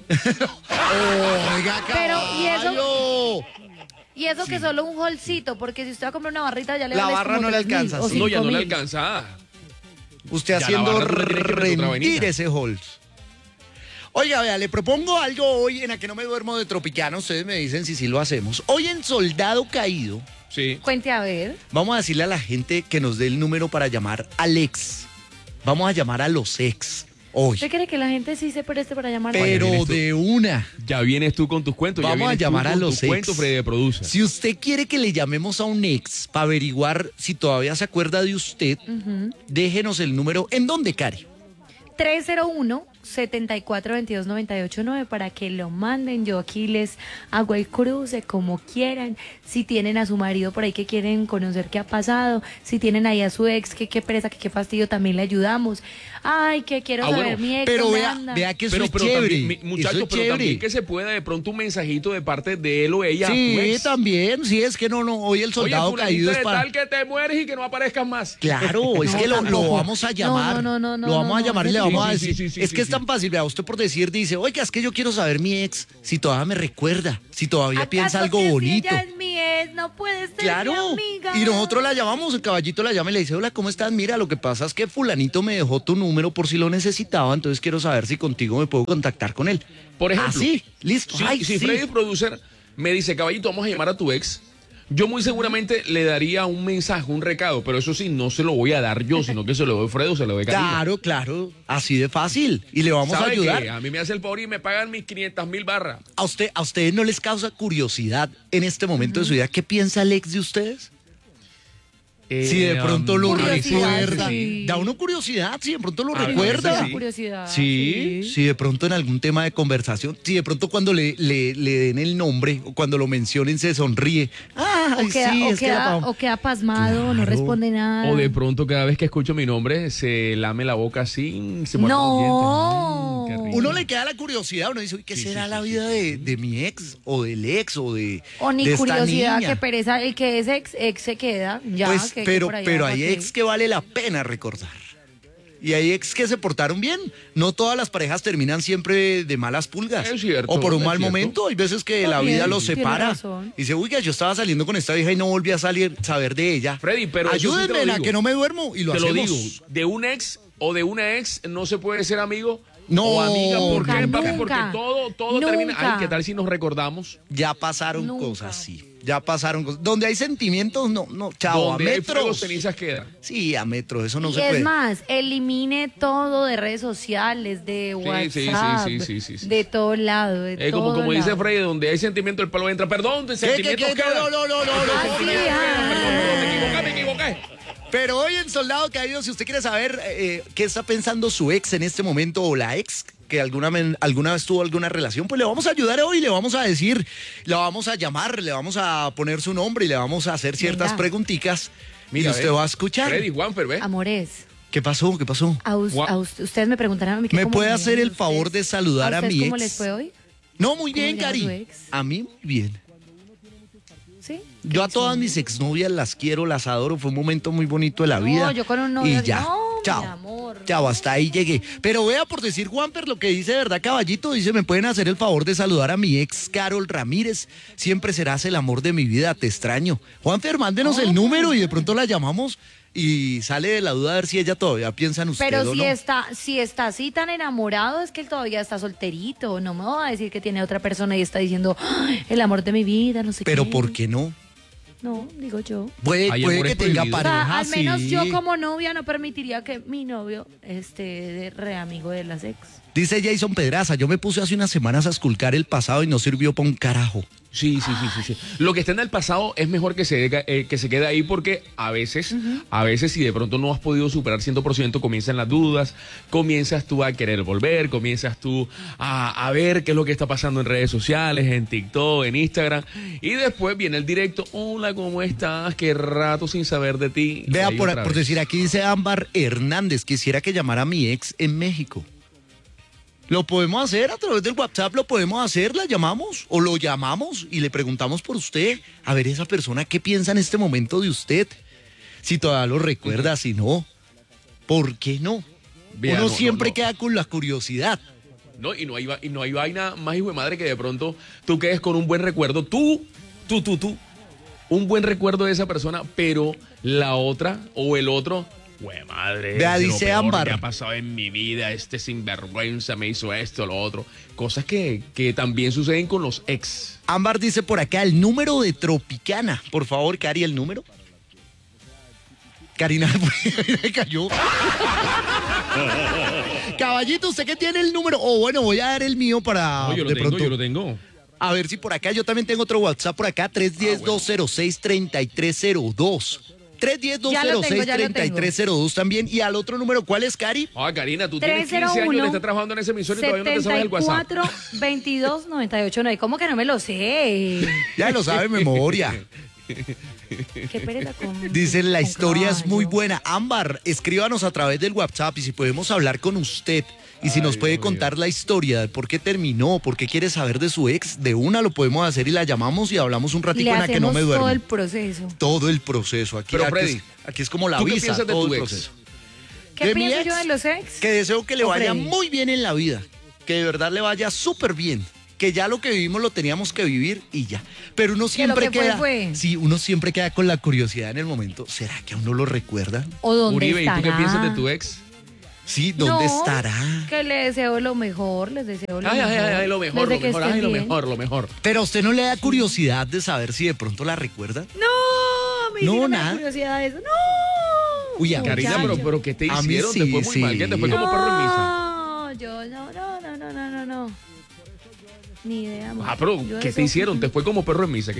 [SPEAKER 1] Oiga,
[SPEAKER 3] Pero, ¿y eso?
[SPEAKER 1] caballo.
[SPEAKER 3] Y eso que solo un holcito, porque si usted va a comprar una barrita ya le
[SPEAKER 1] La
[SPEAKER 3] vale
[SPEAKER 1] barra
[SPEAKER 3] como
[SPEAKER 1] no le
[SPEAKER 3] tres mil
[SPEAKER 1] alcanza,
[SPEAKER 3] o
[SPEAKER 1] sí.
[SPEAKER 2] No, ya
[SPEAKER 3] cinco
[SPEAKER 2] no le
[SPEAKER 3] mil.
[SPEAKER 2] alcanza.
[SPEAKER 1] Usted
[SPEAKER 2] Ya la
[SPEAKER 1] haciendo
[SPEAKER 2] barra tú le tienes que meter otra
[SPEAKER 1] rendir
[SPEAKER 2] vainita.
[SPEAKER 1] ese Holz. Oiga, vea, le propongo algo hoy en la que no me duermo de Tropicana. Ustedes me dicen si sí lo hacemos. Hoy en Soldado Caído,
[SPEAKER 2] Sí.
[SPEAKER 3] Cuente a ver.
[SPEAKER 1] vamos a decirle a la gente que nos dé el número para llamar al ex. Vamos a llamar a los ex hoy.
[SPEAKER 3] ¿Usted cree que la gente sí se preste para llamar?
[SPEAKER 1] Pero
[SPEAKER 2] vienes tú.
[SPEAKER 1] de una.
[SPEAKER 2] Ya vienes tú con tus cuentos. ya
[SPEAKER 1] Vamos a
[SPEAKER 2] vienes tú
[SPEAKER 1] llamar a
[SPEAKER 2] con
[SPEAKER 1] los
[SPEAKER 2] tus
[SPEAKER 1] ex.
[SPEAKER 2] cuentos, Freddy de Producer.
[SPEAKER 1] Si usted quiere que le llamemos a un ex para averiguar si todavía se acuerda de usted, déjenos el número. ¿En dónde, Cari?
[SPEAKER 3] tres cero uno, siete cuatro dos dos, nueve ocho nueve para que lo manden. Yo aquí les hago el cruce como quieran. Si tienen a su marido por ahí que quieren conocer qué ha pasado, si tienen ahí a su ex, que qué pereza, que qué fastidio, también le ayudamos. Ay, que quiero
[SPEAKER 2] Ah,
[SPEAKER 3] saber
[SPEAKER 2] bueno,
[SPEAKER 3] mi ex.
[SPEAKER 1] Pero
[SPEAKER 3] ¿dónde
[SPEAKER 1] vea,
[SPEAKER 3] anda?
[SPEAKER 1] vea que eso
[SPEAKER 2] Pero,
[SPEAKER 1] es
[SPEAKER 2] pero
[SPEAKER 1] chévere.
[SPEAKER 2] también, mi- muchachos,
[SPEAKER 1] Eso es
[SPEAKER 2] pero también
[SPEAKER 1] chévere.
[SPEAKER 2] que se pueda de pronto un mensajito de parte de él o ella. a tu
[SPEAKER 1] Sí,
[SPEAKER 2] ex.
[SPEAKER 1] también. Sí, es que no, no. Hoy el
[SPEAKER 2] Oye,
[SPEAKER 1] soldado
[SPEAKER 2] fulanito
[SPEAKER 1] caído es
[SPEAKER 2] de
[SPEAKER 1] para.
[SPEAKER 2] tal que te mueres y que no aparezcas más.
[SPEAKER 1] Claro, es
[SPEAKER 3] No,
[SPEAKER 1] que lo, lo
[SPEAKER 3] tampoco.
[SPEAKER 1] vamos a
[SPEAKER 3] No,
[SPEAKER 1] llamar.
[SPEAKER 3] no, no, no, no,
[SPEAKER 1] lo vamos
[SPEAKER 3] no,
[SPEAKER 1] a
[SPEAKER 3] no,
[SPEAKER 1] llamar y
[SPEAKER 3] ese
[SPEAKER 1] le vamos
[SPEAKER 2] tipo-
[SPEAKER 1] a
[SPEAKER 2] Sí,
[SPEAKER 1] decir.
[SPEAKER 2] sí, sí,
[SPEAKER 1] es
[SPEAKER 2] sí,
[SPEAKER 1] que es
[SPEAKER 2] sí.
[SPEAKER 1] tan fácil. Vea, usted por decir dice, oiga, es que yo quiero saber mi ex, si todavía me recuerda, si todavía
[SPEAKER 3] ¿Acaso
[SPEAKER 1] piensa algo
[SPEAKER 3] que si
[SPEAKER 1] bonito.
[SPEAKER 3] ella es mi ex, no puede ser
[SPEAKER 1] Claro.
[SPEAKER 3] mi amiga.
[SPEAKER 1] Y nosotros la llamamos, el caballito la llama y le dice, hola, ¿cómo estás? Mira, lo que pasa es que fulanito me dejó tu número por si lo necesitaba, entonces quiero saber si contigo me puedo contactar con él.
[SPEAKER 2] Por ejemplo.
[SPEAKER 1] Así, listo.
[SPEAKER 2] Si,
[SPEAKER 1] Ay,
[SPEAKER 2] si
[SPEAKER 1] sí.
[SPEAKER 2] Freddy Producer me dice, caballito, vamos a llamar a tu ex, yo muy seguramente le daría un mensaje, un recado, pero eso sí, no se lo voy a dar yo, sino que se lo doy Fredo, se lo doy Karina.
[SPEAKER 1] Claro, claro, así de fácil. Y le vamos a
[SPEAKER 2] ¿Sabe
[SPEAKER 1] ayudar.
[SPEAKER 2] qué? A mí me hace el favor y me pagan mis quinientas mil barras.
[SPEAKER 1] ¿A usted, a ustedes no les causa curiosidad en este momento de su vida? ¿Qué piensa el ex de ustedes? Si de pronto lo
[SPEAKER 3] Curiosidad,
[SPEAKER 1] recuerda.
[SPEAKER 3] sí.
[SPEAKER 1] Da uno curiosidad, si de pronto lo
[SPEAKER 2] A ver,
[SPEAKER 1] recuerda.
[SPEAKER 2] sí.
[SPEAKER 3] Curiosidad.
[SPEAKER 1] Sí, sí, de pronto en algún tema de conversación, si de pronto cuando le, le, le den el nombre o cuando lo mencionen se sonríe. Ah,
[SPEAKER 3] O queda,
[SPEAKER 1] sí,
[SPEAKER 3] o
[SPEAKER 1] es que
[SPEAKER 3] queda-
[SPEAKER 1] la-
[SPEAKER 3] o queda pasmado, no
[SPEAKER 1] Claro.
[SPEAKER 3] responde nada.
[SPEAKER 2] O de pronto cada vez que escucho mi nombre se lame la boca así, se muerde
[SPEAKER 3] No.
[SPEAKER 2] los dientes. Mm,
[SPEAKER 1] uno le queda la curiosidad, uno dice, uy, ¿qué
[SPEAKER 2] Sí,
[SPEAKER 1] será
[SPEAKER 2] sí,
[SPEAKER 1] la
[SPEAKER 2] sí,
[SPEAKER 1] vida
[SPEAKER 2] sí,
[SPEAKER 1] de,
[SPEAKER 2] sí.
[SPEAKER 1] de mi ex o del ex o de,
[SPEAKER 3] O ni
[SPEAKER 1] de esta
[SPEAKER 3] curiosidad,
[SPEAKER 1] niña?
[SPEAKER 3] que pereza, el que es ex, ex se queda, ya.
[SPEAKER 1] Pues,
[SPEAKER 3] que- que
[SPEAKER 1] pero,
[SPEAKER 3] por allá,
[SPEAKER 1] pero
[SPEAKER 3] ¿pa'
[SPEAKER 1] hay
[SPEAKER 3] qué?
[SPEAKER 1] ex que vale la pena recordar. Y hay ex que se portaron bien. No todas las parejas terminan siempre de malas pulgas.
[SPEAKER 2] Es cierto,
[SPEAKER 1] o por un
[SPEAKER 2] es
[SPEAKER 1] mal
[SPEAKER 2] cierto.
[SPEAKER 1] momento. Hay veces que la
[SPEAKER 3] También,
[SPEAKER 1] vida los
[SPEAKER 3] tiene
[SPEAKER 1] separa.
[SPEAKER 3] razón.
[SPEAKER 1] Y dice, oiga, yo estaba saliendo con esta vieja y no volví a salir, saber de ella.
[SPEAKER 2] Freddy, pero eso sí te lo
[SPEAKER 1] ayúdenme a
[SPEAKER 2] digo.
[SPEAKER 1] que no me duermo y lo
[SPEAKER 2] Te lo
[SPEAKER 1] hacemos.
[SPEAKER 2] digo, de un ex o de una ex no se puede ser amigo
[SPEAKER 1] No,
[SPEAKER 2] o amiga. ¿Por qué,
[SPEAKER 3] nunca,
[SPEAKER 2] papi? Porque
[SPEAKER 3] nunca,
[SPEAKER 2] todo, todo termina.
[SPEAKER 3] nunca.
[SPEAKER 2] Ay, ¿qué tal si nos recordamos?
[SPEAKER 1] Ya pasaron
[SPEAKER 3] Nunca.
[SPEAKER 1] cosas, sí. Ya pasaron cosas. Donde hay sentimientos, no, no, chao, a
[SPEAKER 2] Donde hay fuego,
[SPEAKER 1] metros.
[SPEAKER 2] cenizas quedan.
[SPEAKER 1] Sí, a metros, eso no
[SPEAKER 3] Y
[SPEAKER 1] se
[SPEAKER 3] es
[SPEAKER 1] puede.
[SPEAKER 3] más, elimine todo de redes sociales, de WhatsApp,
[SPEAKER 2] sí, sí, sí, sí, sí.
[SPEAKER 3] de todo lado, de
[SPEAKER 2] Eh, como
[SPEAKER 3] todo
[SPEAKER 2] como dice
[SPEAKER 3] lado.
[SPEAKER 2] Freddy, donde hay sentimiento el palo entra. Perdón, de
[SPEAKER 1] ¿Qué, qué,
[SPEAKER 2] sentimientos
[SPEAKER 1] qué?
[SPEAKER 2] quedan.
[SPEAKER 1] No, no, no, no, no, no.
[SPEAKER 3] Ah, sí, ah.
[SPEAKER 2] Perdón, me equivoqué, me equivoqué.
[SPEAKER 1] Pero hoy en Soldado Caído, si usted quiere saber eh, qué está pensando su ex en este momento o la ex que alguna, men- alguna vez tuvo alguna relación, pues le vamos a ayudar hoy, le vamos a decir, le vamos a llamar, le vamos a poner su nombre y le vamos a hacer ciertas
[SPEAKER 3] Venga.
[SPEAKER 1] preguntitas.
[SPEAKER 2] Mira,
[SPEAKER 1] y usted
[SPEAKER 2] ve.
[SPEAKER 1] va a escuchar.
[SPEAKER 2] Freddy, Juanfer, ¿ves?
[SPEAKER 3] Amores,
[SPEAKER 1] ¿Qué pasó? ¿Qué pasó?
[SPEAKER 3] a, us-
[SPEAKER 2] Gua-
[SPEAKER 3] a us- ustedes me preguntarán a mí que
[SPEAKER 1] ¿Me
[SPEAKER 3] cómo
[SPEAKER 1] puede
[SPEAKER 3] me
[SPEAKER 1] hacer
[SPEAKER 3] ven
[SPEAKER 1] el
[SPEAKER 3] ustedes.
[SPEAKER 1] favor de saludar a
[SPEAKER 3] ustedes
[SPEAKER 1] mi
[SPEAKER 3] ¿Cómo
[SPEAKER 1] ex?
[SPEAKER 3] les fue hoy?
[SPEAKER 1] No, muy bien,
[SPEAKER 3] se llama
[SPEAKER 1] Cari.
[SPEAKER 3] su ex?
[SPEAKER 1] A mí muy bien.
[SPEAKER 3] ¿Sí?
[SPEAKER 1] Yo a todas mis exnovias las quiero, las adoro. Fue un momento muy bonito de la
[SPEAKER 3] No,
[SPEAKER 1] vida.
[SPEAKER 3] yo con un novio,
[SPEAKER 1] Y ya.
[SPEAKER 3] no, mi
[SPEAKER 1] Chao.
[SPEAKER 3] amor,
[SPEAKER 1] Chao,
[SPEAKER 3] no.
[SPEAKER 1] hasta ahí llegué. Pero vea, por decir Juanper, lo que dice, ¿verdad, caballito? Dice, ¿me pueden hacer el favor de saludar a mi ex Carol Ramírez? Siempre serás el amor de mi vida, te extraño. Juanfer, mándenos el número y de pronto la llamamos y sale de la duda a ver si ella todavía piensa en usted
[SPEAKER 3] Pero
[SPEAKER 1] o
[SPEAKER 3] si
[SPEAKER 1] no.
[SPEAKER 3] está, si está así tan enamorado, es que él todavía está solterito. No me va a decir que tiene otra persona y está diciendo, "Ay, el amor de mi vida, no sé qué.
[SPEAKER 1] Pero ¿por qué no?
[SPEAKER 3] No, digo yo.
[SPEAKER 1] Puede,
[SPEAKER 2] Hay
[SPEAKER 1] puede
[SPEAKER 2] amores
[SPEAKER 1] que tenga
[SPEAKER 2] prohibidos.
[SPEAKER 3] O sea,
[SPEAKER 1] pareja,
[SPEAKER 3] al menos
[SPEAKER 1] sí.
[SPEAKER 3] yo como novia no permitiría que mi novio esté de re amigo de las ex.
[SPEAKER 1] Dice Jason Pedraza, yo me puse hace unas semanas a esculcar el pasado y no sirvió para un carajo.
[SPEAKER 2] Sí, sí, sí, sí, sí. Lo que está en el pasado es mejor que se, deca- eh, que se quede ahí porque a veces, a veces si de pronto no has podido superar cien por ciento, comienzan las dudas, comienzas tú a querer volver, comienzas tú a, a ver qué es lo que está pasando en redes sociales, en TikTok, en Instagram, y después viene el directo, hola, ¿cómo estás? Qué rato sin saber de ti. Y
[SPEAKER 1] Vea,
[SPEAKER 2] ahí
[SPEAKER 1] por,
[SPEAKER 2] otra
[SPEAKER 1] por
[SPEAKER 2] vez.
[SPEAKER 1] decir, aquí dice Ámbar Hernández, quisiera que llamara a mi ex en México. Lo podemos hacer a través del WhatsApp, lo podemos hacer, la llamamos o lo llamamos y le preguntamos por usted, a ver esa persona qué piensa en este momento de usted, si todavía lo recuerda, si no, ¿por qué no?
[SPEAKER 2] Vea,
[SPEAKER 1] Uno
[SPEAKER 2] no,
[SPEAKER 1] siempre
[SPEAKER 2] no, no.
[SPEAKER 1] queda con la curiosidad.
[SPEAKER 2] No, y no hay, va- y no hay vaina más hijo de madre que de pronto tú quedes con un buen recuerdo, tú, tú, tú, tú, un buen recuerdo de esa persona, pero la otra o el otro, güey madre,
[SPEAKER 1] Vea,
[SPEAKER 2] es de lo
[SPEAKER 1] dice
[SPEAKER 2] peor
[SPEAKER 1] Ámbar.
[SPEAKER 2] que ha pasado en mi vida, este sinvergüenza me hizo esto, lo otro, cosas que, que también suceden con los ex.
[SPEAKER 1] Ámbar dice por acá el número de Tropicana. Por favor, Cari, el número. Karina me cayó. Caballito, ¿usted qué tiene el número? O bueno, voy a dar el mío para
[SPEAKER 2] No, yo lo
[SPEAKER 1] de
[SPEAKER 2] tengo,
[SPEAKER 1] pronto.
[SPEAKER 2] yo lo tengo.
[SPEAKER 1] A ver si por acá, yo también tengo otro WhatsApp por acá, tres uno cero, dos cero seis, tres tres cero dos. tres uno cero, dos
[SPEAKER 3] Ya lo
[SPEAKER 1] cero
[SPEAKER 3] tengo,
[SPEAKER 1] seis,
[SPEAKER 3] ya lo
[SPEAKER 1] tres tres cero dos también. Y al otro número, ¿cuál es, Cari?
[SPEAKER 2] Ah, Karina, tú tienes quince años de estar trabajando en ese emisor y todavía no te sabes el WhatsApp.
[SPEAKER 3] setenta y cuatro, veintidós, noventa y ocho. No, ¿y cómo que no me lo sé?
[SPEAKER 1] Ya lo sabe de memoria.
[SPEAKER 3] Qué pereza con.
[SPEAKER 1] Dicen, la
[SPEAKER 3] con
[SPEAKER 1] historia es muy
[SPEAKER 3] caballo.
[SPEAKER 1] buena. Ámbar, escríbanos a través del WhatsApp y si podemos hablar con usted y si
[SPEAKER 2] Ay,
[SPEAKER 1] nos puede
[SPEAKER 2] Dios mío.
[SPEAKER 1] contar la historia de por qué terminó, por qué quiere saber de su ex, de una lo podemos hacer y la llamamos y hablamos un ratico
[SPEAKER 3] Le
[SPEAKER 1] en la que no
[SPEAKER 3] hacemos
[SPEAKER 1] me duermo.
[SPEAKER 3] todo el proceso.
[SPEAKER 1] Todo el proceso. Aquí,
[SPEAKER 2] Pero,
[SPEAKER 1] aquí
[SPEAKER 2] Freddy,
[SPEAKER 1] es, aquí es como la
[SPEAKER 2] ¿tú qué
[SPEAKER 1] visa,
[SPEAKER 2] piensas de
[SPEAKER 1] todo
[SPEAKER 2] tu
[SPEAKER 1] el
[SPEAKER 2] ex?
[SPEAKER 1] proceso.
[SPEAKER 3] ¿Qué
[SPEAKER 1] De mi
[SPEAKER 3] pienso
[SPEAKER 1] ex,
[SPEAKER 3] yo de los ex?
[SPEAKER 1] Que deseo que le
[SPEAKER 3] ¿O
[SPEAKER 1] vaya
[SPEAKER 3] Freddy?
[SPEAKER 1] muy bien en la vida, que de verdad le vaya súper bien. Que ya lo que vivimos lo teníamos que vivir y ya. Pero uno siempre
[SPEAKER 3] que fue,
[SPEAKER 1] queda.
[SPEAKER 3] fue.
[SPEAKER 1] Sí, uno siempre queda con la curiosidad en el momento. ¿Será que a uno lo recuerda?
[SPEAKER 3] ¿O dónde
[SPEAKER 2] Uribe, ¿y tú qué
[SPEAKER 3] estará?
[SPEAKER 2] piensas de tu ex?
[SPEAKER 1] Sí, ¿dónde
[SPEAKER 3] No,
[SPEAKER 1] estará?
[SPEAKER 3] Que le deseo lo mejor, les deseo lo
[SPEAKER 2] Ay, ay,
[SPEAKER 3] mejor.
[SPEAKER 2] ay, ay, lo mejor,
[SPEAKER 3] Desde
[SPEAKER 2] lo
[SPEAKER 3] que
[SPEAKER 2] mejor,
[SPEAKER 3] estén
[SPEAKER 2] ay, lo
[SPEAKER 3] bien.
[SPEAKER 2] mejor, lo mejor.
[SPEAKER 1] Pero a usted no le da curiosidad de saber si de pronto la recuerda.
[SPEAKER 3] No, a mí
[SPEAKER 1] No,
[SPEAKER 3] sí no me da
[SPEAKER 1] nada.
[SPEAKER 3] curiosidad de eso. No.
[SPEAKER 1] Uy, a mí
[SPEAKER 2] Karina,
[SPEAKER 1] sí.
[SPEAKER 2] pero, pero ¿qué te
[SPEAKER 1] A mí
[SPEAKER 2] hicieron?
[SPEAKER 1] sí,
[SPEAKER 2] te fue muy
[SPEAKER 1] sí.
[SPEAKER 2] mal, que te fue como perro en misa.
[SPEAKER 3] No, yo no, no, no, no, no, no, no. Ni idea. amor.
[SPEAKER 2] Ah, pero
[SPEAKER 3] Yo
[SPEAKER 2] ¿qué
[SPEAKER 3] eso-
[SPEAKER 2] te hicieron? ¿Te fue como perro en misa, qué?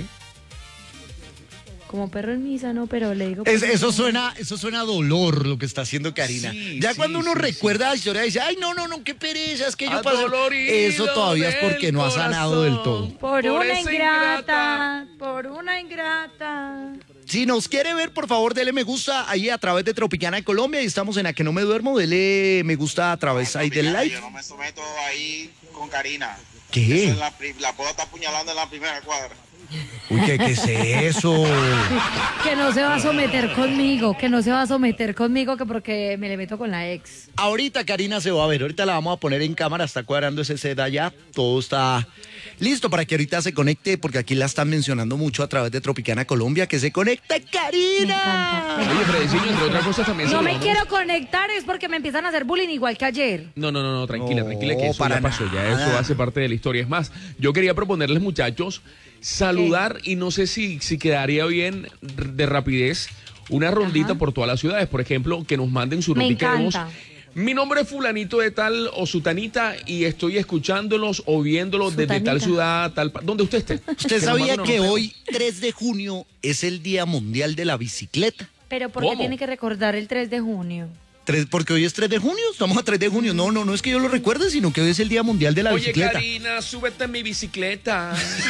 [SPEAKER 3] Como perro en misa, no, pero le digo.
[SPEAKER 1] Es-
[SPEAKER 3] pues,
[SPEAKER 1] eso suena, eso suena a dolor lo que está haciendo Karina.
[SPEAKER 2] Sí,
[SPEAKER 1] ya
[SPEAKER 2] sí,
[SPEAKER 1] cuando uno
[SPEAKER 2] sí,
[SPEAKER 1] recuerda la historia dice, ay, no, no, no, qué pereza, es que yo pasé.
[SPEAKER 2] Adolorido
[SPEAKER 1] Eso todavía es porque no ha sanado del todo.
[SPEAKER 3] Por,
[SPEAKER 2] Por
[SPEAKER 3] una
[SPEAKER 2] esa
[SPEAKER 3] ingrata, por una ingrata.
[SPEAKER 1] Si nos quiere ver, por favor, dele me gusta ahí a través de Tropicana de Colombia y estamos en A Que No Me Duermo. Dele me gusta a través ahí del live.
[SPEAKER 4] Yo no me someto ahí con Karina.
[SPEAKER 1] ¿Qué?
[SPEAKER 4] Eso es la, la puedo estar apuñalando en la primera cuadra.
[SPEAKER 1] Uy, ¿qué, qué es eso?
[SPEAKER 3] Que no se va a someter conmigo, que no se va a someter conmigo, que porque me le meto con la ex.
[SPEAKER 1] Ahorita Karina se va a ver, ahorita la vamos a poner en cámara, está cuadrando ese set allá, todo está listo para que ahorita se conecte, porque aquí la están mencionando mucho a través de Tropicana Colombia, que se conecta Karina.
[SPEAKER 3] Me encanta.
[SPEAKER 2] Oye, Fredecillo, entre otras cosas también
[SPEAKER 3] No me
[SPEAKER 2] saludamos.
[SPEAKER 3] quiero conectar, es porque me empiezan a hacer bullying igual que ayer.
[SPEAKER 2] No, no, no, no, tranquila,
[SPEAKER 1] No,
[SPEAKER 2] tranquila, que eso
[SPEAKER 1] para
[SPEAKER 2] ya pasó, ya
[SPEAKER 1] nada.
[SPEAKER 2] eso hace parte de la historia. Es más, yo quería proponerles, muchachos, saludar y no sé si, si quedaría bien de rapidez una rondita
[SPEAKER 3] Ajá.
[SPEAKER 2] por todas las ciudades. Por ejemplo, que nos manden su
[SPEAKER 3] Me
[SPEAKER 2] noti queremos.
[SPEAKER 3] encanta.
[SPEAKER 2] Mi nombre es fulanito de tal o sutanita y estoy escuchándolos o viéndolos desde
[SPEAKER 3] Sutanita.
[SPEAKER 2] tal ciudad, tal... pa- donde usted esté.
[SPEAKER 1] ¿Usted
[SPEAKER 2] Que nos
[SPEAKER 1] sabía
[SPEAKER 2] mande una
[SPEAKER 1] que
[SPEAKER 2] nota.
[SPEAKER 1] hoy, tres de junio, es el Día Mundial de la Bicicleta?
[SPEAKER 3] Pero ¿por qué
[SPEAKER 2] ¿Cómo?
[SPEAKER 3] tiene que recordar el tres de junio?
[SPEAKER 1] Tres- porque hoy es tres de junio, estamos a tres de junio. No, no, no es que yo lo recuerde, sino que hoy es el Día Mundial de la
[SPEAKER 2] Oye,
[SPEAKER 1] Bicicleta.
[SPEAKER 2] Karina, súbete en mi bicicleta.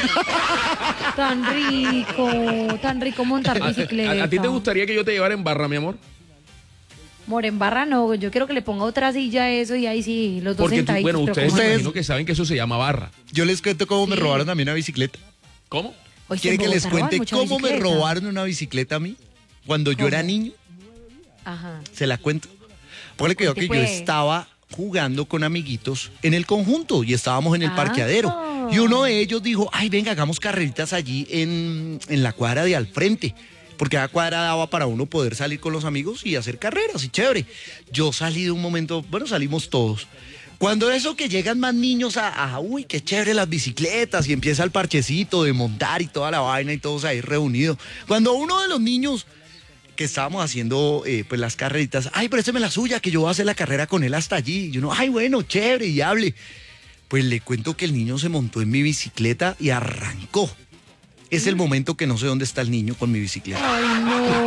[SPEAKER 3] Tan rico, tan rico montar
[SPEAKER 2] ¿A,
[SPEAKER 3] bicicleta.
[SPEAKER 2] a- a ti te gustaría que yo te llevara en barra, mi amor?
[SPEAKER 3] More en barra no, yo quiero que le ponga otra silla a eso y ahí sí, los dos
[SPEAKER 2] Porque tú-
[SPEAKER 3] sentaditos.
[SPEAKER 2] bueno,
[SPEAKER 3] pero
[SPEAKER 2] ustedes
[SPEAKER 3] ¿cómo
[SPEAKER 2] me
[SPEAKER 3] no?
[SPEAKER 1] Ustedes-
[SPEAKER 2] imagino que saben que eso se llama barra.
[SPEAKER 1] Yo les cuento cómo me
[SPEAKER 3] Sí.
[SPEAKER 1] robaron a mí una bicicleta.
[SPEAKER 2] ¿Cómo?
[SPEAKER 3] Oye,
[SPEAKER 1] ¿Quieren
[SPEAKER 3] en
[SPEAKER 1] que les
[SPEAKER 3] Bogotá roban
[SPEAKER 1] cuente
[SPEAKER 3] mucha
[SPEAKER 1] cómo me
[SPEAKER 3] bicicleta.
[SPEAKER 1] robaron una bicicleta a mí? Cuando yo era
[SPEAKER 3] ¿Cómo?
[SPEAKER 1] niño,
[SPEAKER 3] Ajá.
[SPEAKER 1] se la cuento. Porque creo que
[SPEAKER 3] Cuente,
[SPEAKER 1] yo
[SPEAKER 3] pues.
[SPEAKER 1] estaba jugando con amiguitos en el conjunto y estábamos en el
[SPEAKER 3] Ah.
[SPEAKER 1] parqueadero. Y uno de ellos dijo, ay, venga, hagamos carreritas allí en, en la cuadra de al frente. Porque la cuadra daba para uno poder salir con los amigos y hacer carreras y chévere. Yo salí de un momento, bueno, salimos todos. Cuando eso que llegan más niños a, a, uy, qué chévere las bicicletas y empieza el parchecito de montar y toda la vaina y todos ahí reunidos. Cuando uno de los niños que estábamos haciendo eh, pues las carreritas, ay, présteme la suya, que yo voy a hacer la carrera con él hasta allí. Y uno, ay, bueno, chévere, y hable. Pues le cuento que el niño se montó en mi bicicleta y arrancó. Es el momento que no sé dónde está el niño con mi bicicleta.
[SPEAKER 3] Ay,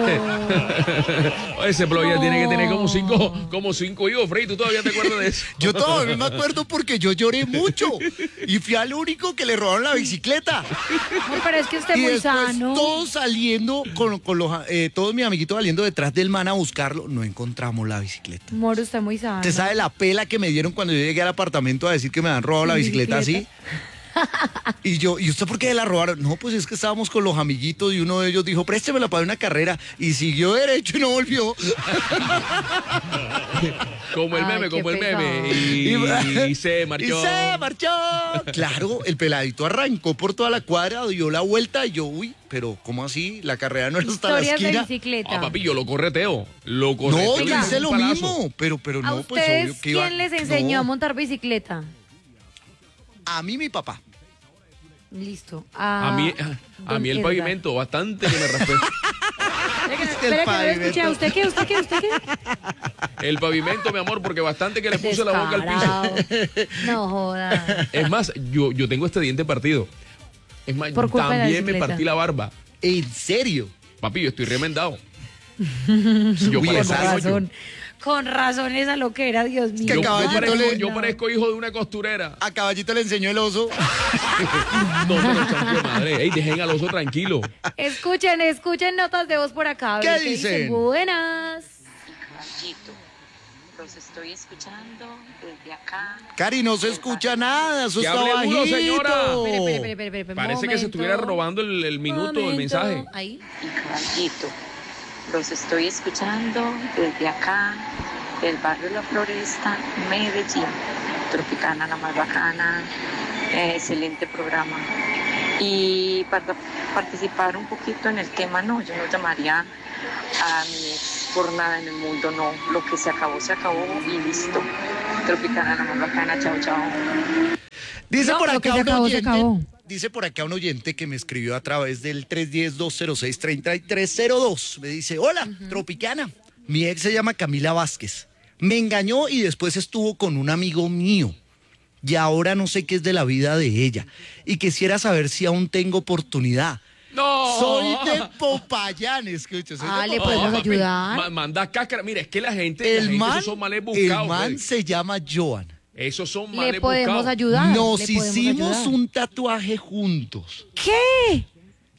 [SPEAKER 3] no.
[SPEAKER 2] Ese blog ya
[SPEAKER 3] No.
[SPEAKER 2] tiene que tener como cinco, como cinco hijos, Freddy. ¿Tú todavía te acuerdas de eso?
[SPEAKER 1] Yo todavía me acuerdo porque yo lloré mucho y fui al único que le robaron la bicicleta.
[SPEAKER 3] No, pero es que usted es
[SPEAKER 1] Y
[SPEAKER 3] muy
[SPEAKER 1] después
[SPEAKER 3] sano.
[SPEAKER 1] todos saliendo, con, con los, eh, todos mis amiguitos saliendo detrás del man a buscarlo, no encontramos la bicicleta.
[SPEAKER 3] Moro, usted es muy sano.
[SPEAKER 1] ¿Usted sabe la pela que me dieron cuando yo llegué al apartamento a decir que me habían robado la
[SPEAKER 3] Sin
[SPEAKER 1] bicicleta así?
[SPEAKER 3] bicicleta.
[SPEAKER 1] Y yo, ¿y usted por qué la robaron? No, pues es que estábamos con los amiguitos y uno de ellos dijo, préstemela para una carrera. Y siguió derecho y no volvió.
[SPEAKER 2] Como el
[SPEAKER 3] Ay,
[SPEAKER 2] meme,
[SPEAKER 3] qué
[SPEAKER 2] como el
[SPEAKER 3] pesado.
[SPEAKER 2] meme. Y, y se marchó.
[SPEAKER 1] Y se marchó. Claro, el peladito arrancó por toda la cuadra, dio la vuelta y yo, uy, pero ¿cómo así? La carrera no era hasta la
[SPEAKER 3] Historias de
[SPEAKER 1] esquina.
[SPEAKER 3] bicicleta.
[SPEAKER 2] Ah, papi, yo lo correteo. Lo correteo.
[SPEAKER 1] No, yo
[SPEAKER 3] Venga.
[SPEAKER 1] hice lo
[SPEAKER 2] Un palazo.
[SPEAKER 1] mismo, pero, pero
[SPEAKER 3] ¿A
[SPEAKER 1] no, pues
[SPEAKER 3] ustedes
[SPEAKER 1] obvio que iba.
[SPEAKER 3] quién les enseñó
[SPEAKER 1] No,
[SPEAKER 3] a montar bicicleta?
[SPEAKER 1] A mí mi papá.
[SPEAKER 3] Listo.
[SPEAKER 2] A mí, a mí el
[SPEAKER 3] Don Edgar.
[SPEAKER 2] pavimento, bastante que me respeta.
[SPEAKER 3] Espera que no lo escuché. ¿A usted qué? ¿Usted qué? ¿Usted qué?
[SPEAKER 2] El pavimento, mi amor, porque bastante que le puse la boca al piso.
[SPEAKER 3] Descarado. No joda.
[SPEAKER 2] Es más, yo, yo tengo este diente partido. Es más,
[SPEAKER 3] Por culpa de la
[SPEAKER 2] también me
[SPEAKER 3] bicicleta.
[SPEAKER 2] partí la barba.
[SPEAKER 1] ¿En serio?
[SPEAKER 2] Papi, yo estoy remendado. Yo
[SPEAKER 1] Uy,
[SPEAKER 2] parezco
[SPEAKER 1] esa-
[SPEAKER 3] Con
[SPEAKER 2] un hoyo.
[SPEAKER 3] razón. Con razón esa loquera, Dios mío.
[SPEAKER 1] que
[SPEAKER 2] Yo, yo
[SPEAKER 1] caballito
[SPEAKER 2] parezco,
[SPEAKER 1] le-
[SPEAKER 2] yo parezco hijo de una costurera.
[SPEAKER 1] A Caballito le enseñó el oso.
[SPEAKER 2] No, pero chancho madre. Ey, dejen al oso tranquilo.
[SPEAKER 3] Escuchen, escuchen notas de voz por acá. a
[SPEAKER 1] ¿Qué
[SPEAKER 3] ver
[SPEAKER 1] dicen?
[SPEAKER 3] Buenas.
[SPEAKER 5] Caballito, los estoy escuchando desde acá.
[SPEAKER 1] Cari, no se escucha nada, eso
[SPEAKER 2] Que
[SPEAKER 1] está
[SPEAKER 2] hable duro,
[SPEAKER 1] bajito.
[SPEAKER 2] señora.
[SPEAKER 3] Espere, espere, espere, espere, espere,
[SPEAKER 2] Parece que se
[SPEAKER 3] momento.
[SPEAKER 2] estuviera robando el, el minuto del
[SPEAKER 3] Momento.
[SPEAKER 2] mensaje.
[SPEAKER 3] Ahí.
[SPEAKER 5] Y caballito, los estoy escuchando desde acá, del barrio La Floresta, Medellín. Tropicana, la más bacana, eh, excelente programa. Y para participar un poquito en el tema, no, yo no llamaría a mi ex por nada en el mundo, no. Lo que se acabó, se acabó y listo. Tropicana, la más bacana, chao, chao.
[SPEAKER 1] Dice
[SPEAKER 3] No,
[SPEAKER 1] por
[SPEAKER 3] lo que
[SPEAKER 1] acá
[SPEAKER 3] se
[SPEAKER 1] un
[SPEAKER 3] acabó, se
[SPEAKER 1] oyente.
[SPEAKER 3] acabó.
[SPEAKER 1] Dice por acá un oyente que me escribió a través del tres uno cero, dos cero seis, tres tres cero dos. Me dice, hola, Tropicana. Mi ex se llama Camila Vázquez. Me engañó y después estuvo con un amigo mío. Y ahora no sé qué es de la vida de ella. Y quisiera saber si aún tengo oportunidad.
[SPEAKER 2] ¡No!
[SPEAKER 1] Soy de Popayán, escucha. Soy
[SPEAKER 3] Ah,
[SPEAKER 1] de
[SPEAKER 3] le
[SPEAKER 1] Popayán.
[SPEAKER 3] podemos
[SPEAKER 2] papi,
[SPEAKER 3] ayudar.
[SPEAKER 2] ma- manda cáscara. Mira, es que la gente, la
[SPEAKER 1] El
[SPEAKER 2] gente,
[SPEAKER 1] man,
[SPEAKER 2] esos son males
[SPEAKER 1] el
[SPEAKER 2] buscados.
[SPEAKER 1] man
[SPEAKER 2] Freddy.
[SPEAKER 1] se llama Joan.
[SPEAKER 2] Esos son
[SPEAKER 3] Le
[SPEAKER 2] males
[SPEAKER 3] podemos
[SPEAKER 2] buscados.
[SPEAKER 3] ayudar.
[SPEAKER 1] Nos
[SPEAKER 3] le podemos
[SPEAKER 1] hicimos
[SPEAKER 3] ayudar.
[SPEAKER 1] un tatuaje juntos.
[SPEAKER 3] ¿Qué?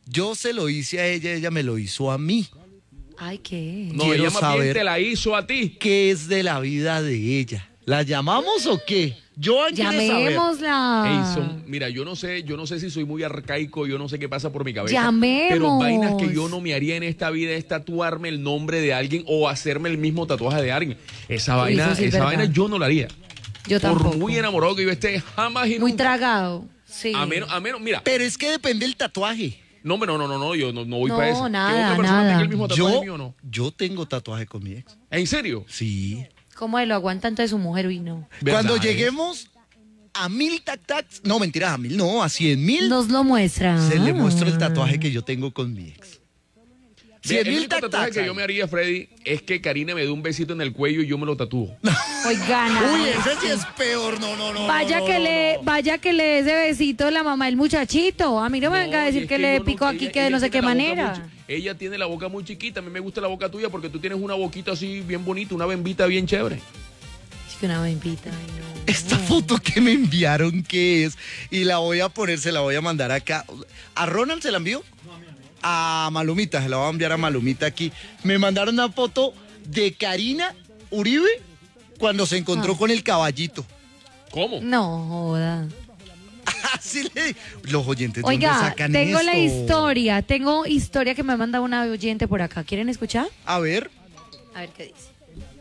[SPEAKER 1] Yo se lo hice a ella, ella me lo hizo a mí.
[SPEAKER 3] Ay, ¿qué?
[SPEAKER 2] No,
[SPEAKER 1] Quiero
[SPEAKER 2] ella más bien
[SPEAKER 1] saber-
[SPEAKER 2] te la hizo a ti.
[SPEAKER 1] ¿Qué es de la vida de ella? ¿La llamamos o qué? Joan quiere saber.
[SPEAKER 3] Llamémosla.
[SPEAKER 2] Ey, son- mira, yo no sé, yo no sé si soy muy arcaico, yo no sé qué pasa por mi cabeza.
[SPEAKER 3] Llamemos.
[SPEAKER 2] Pero vainas que yo no me haría en esta vida es tatuarme el nombre de alguien o hacerme el mismo tatuaje de alguien. Esa
[SPEAKER 3] Uy,
[SPEAKER 2] vaina,
[SPEAKER 3] eso sí es
[SPEAKER 2] esa
[SPEAKER 3] verdad.
[SPEAKER 2] vaina yo no la haría.
[SPEAKER 3] Yo tampoco.
[SPEAKER 2] Por muy enamorado que yo esté, jamás y
[SPEAKER 3] Muy
[SPEAKER 2] nunca.
[SPEAKER 3] tragado. Sí.
[SPEAKER 2] A menos, a menos, mira.
[SPEAKER 1] Pero es que depende del tatuaje.
[SPEAKER 2] No, no, no, no, no, yo no, no voy
[SPEAKER 3] No,
[SPEAKER 2] para eso.
[SPEAKER 3] nada,
[SPEAKER 2] que otra persona
[SPEAKER 3] nada.
[SPEAKER 2] tenga el mismo tatuaje
[SPEAKER 1] Yo,
[SPEAKER 2] mío, no.
[SPEAKER 1] yo tengo tatuaje con mi ex.
[SPEAKER 2] ¿En serio?
[SPEAKER 1] Sí.
[SPEAKER 3] ¿Cómo lo aguantan tanto de su mujer y no?
[SPEAKER 1] Cuando
[SPEAKER 2] ¿Verdad, eh?
[SPEAKER 1] lleguemos a mil tac tacs, no, mentiras, a mil, no, a cien mil,
[SPEAKER 3] Nos lo muestra.
[SPEAKER 1] se le muestro el tatuaje que yo tengo con mi ex.
[SPEAKER 2] Mira,
[SPEAKER 1] Cien
[SPEAKER 2] el
[SPEAKER 1] mil
[SPEAKER 2] único
[SPEAKER 1] tac
[SPEAKER 2] tatuaje
[SPEAKER 1] tacs.
[SPEAKER 2] que yo me haría, Freddy, es que Karina me dé un besito en el cuello y yo me lo tatúo.
[SPEAKER 3] Oigan.
[SPEAKER 1] Uy, ese sí es peor, no, no, no.
[SPEAKER 3] Vaya
[SPEAKER 1] no,
[SPEAKER 3] que
[SPEAKER 1] no,
[SPEAKER 3] le,
[SPEAKER 1] no.
[SPEAKER 3] vaya que le dé ese besito a la mamá del muchachito. A mí no me venga a
[SPEAKER 2] y
[SPEAKER 3] decir
[SPEAKER 2] es
[SPEAKER 3] que, le
[SPEAKER 2] yo no-
[SPEAKER 3] picó aquí
[SPEAKER 2] ella-
[SPEAKER 3] que de
[SPEAKER 2] ella
[SPEAKER 3] no sé
[SPEAKER 2] tiene
[SPEAKER 3] qué
[SPEAKER 2] la boca
[SPEAKER 3] manera.
[SPEAKER 2] muy chi- ella tiene la boca muy chiquita, a mí me gusta la boca tuya porque tú tienes una boquita así bien bonita, una bembita bien chévere.
[SPEAKER 3] Sí, que una bembita. Ay, no.
[SPEAKER 1] Esta foto que me enviaron, ¿qué es? Y la voy a poner, se la voy a mandar acá. ¿A Ronald se la envió? A Malumita, se la voy a enviar a Malumita aquí. Me mandaron una foto de Karina Uribe cuando se encontró
[SPEAKER 3] Ah.
[SPEAKER 1] con el caballito.
[SPEAKER 2] ¿Cómo?
[SPEAKER 3] No, joda.
[SPEAKER 1] Así le... Los oyentes, ¿de dónde
[SPEAKER 3] Oiga,
[SPEAKER 1] sacan
[SPEAKER 3] tengo la
[SPEAKER 1] esto?
[SPEAKER 3] historia, tengo historia que me ha mandado una oyente por acá. ¿Quieren escuchar?
[SPEAKER 1] A ver.
[SPEAKER 3] A ver qué dice.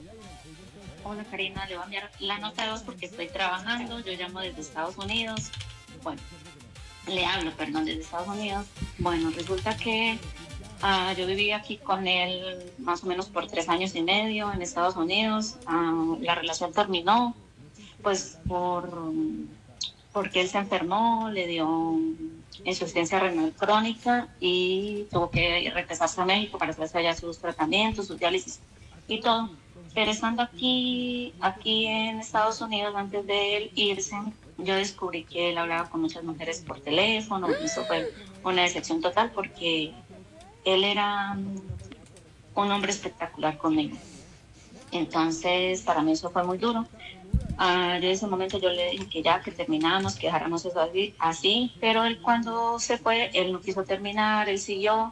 [SPEAKER 5] Hola Karina, le voy a enviar la nota de voz porque estoy trabajando, yo llamo desde Estados Unidos, bueno, le hablo, perdón, desde Estados Unidos. Bueno, resulta que ah, yo viví aquí con él más o menos por tres años y medio en Estados Unidos. Ah, la relación terminó, pues por porque él se enfermó, le dio insuficiencia renal crónica y tuvo que regresarse a México para hacerse allá sus tratamientos, sus diálisis y todo. Pero estando aquí, aquí en Estados Unidos, antes de él irse, yo descubrí que él hablaba con muchas mujeres por teléfono. Eso fue una decepción total porque él era un hombre espectacular conmigo. Entonces, para mí eso fue muy duro. Uh, yo en ese momento yo le dije que ya, que terminamos, que dejáramos eso así, así, pero él cuando se fue, él no quiso terminar, él siguió.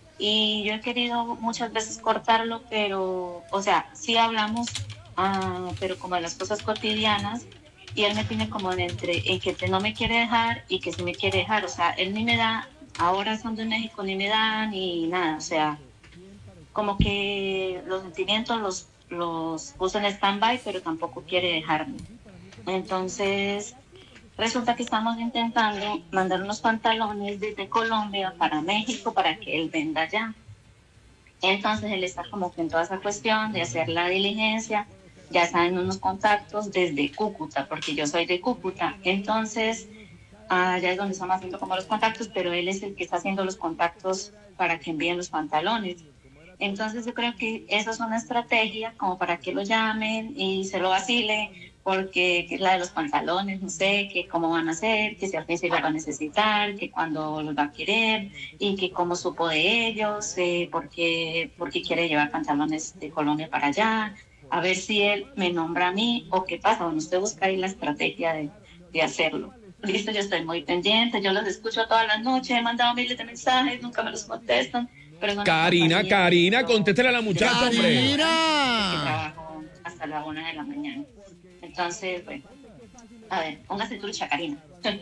[SPEAKER 5] Y yo he querido muchas veces cortarlo, pero, o sea, sí hablamos, uh, pero como de las cosas cotidianas, y él me tiene como en entre, en que no me quiere dejar y que sí me quiere dejar, o sea, él ni me da, ahora estando en México ni me da, ni nada, o sea, como que los sentimientos los, los puso en stand-by, pero tampoco quiere dejarme. Entonces... resulta que estamos intentando mandar unos pantalones desde Colombia para México para que él venda allá. Entonces él está como que en toda esa cuestión de hacer la diligencia, ya saben unos contactos desde Cúcuta, porque yo soy de Cúcuta. Entonces allá es donde estamos haciendo como los contactos, pero él es el que está haciendo los contactos para que envíen los pantalones. Entonces yo creo que esa es una estrategia como para que lo llamen y se lo vacilen, porque que es la de los pantalones, no sé, que cómo van a hacer, que si al fin se los va a necesitar, que cuando los va a querer, y que cómo supo de ellos, eh, porque, porque quiere llevar pantalones de Colombia para allá, a ver si él me nombra a mí o qué pasa. Bueno, usted busca ahí la estrategia de, de hacerlo. Listo, yo estoy muy pendiente, yo los escucho todas las noches, he mandado miles de mensajes, nunca me los contestan. Pero son
[SPEAKER 2] Karina,
[SPEAKER 5] compañías,
[SPEAKER 2] Karina,
[SPEAKER 5] yo-
[SPEAKER 2] contéstale a la muchacha, hombre.
[SPEAKER 5] que
[SPEAKER 1] ¡Karina!
[SPEAKER 5] trabajo hasta la una de la mañana. Entonces, bueno, a ver, póngase trucha, Karina.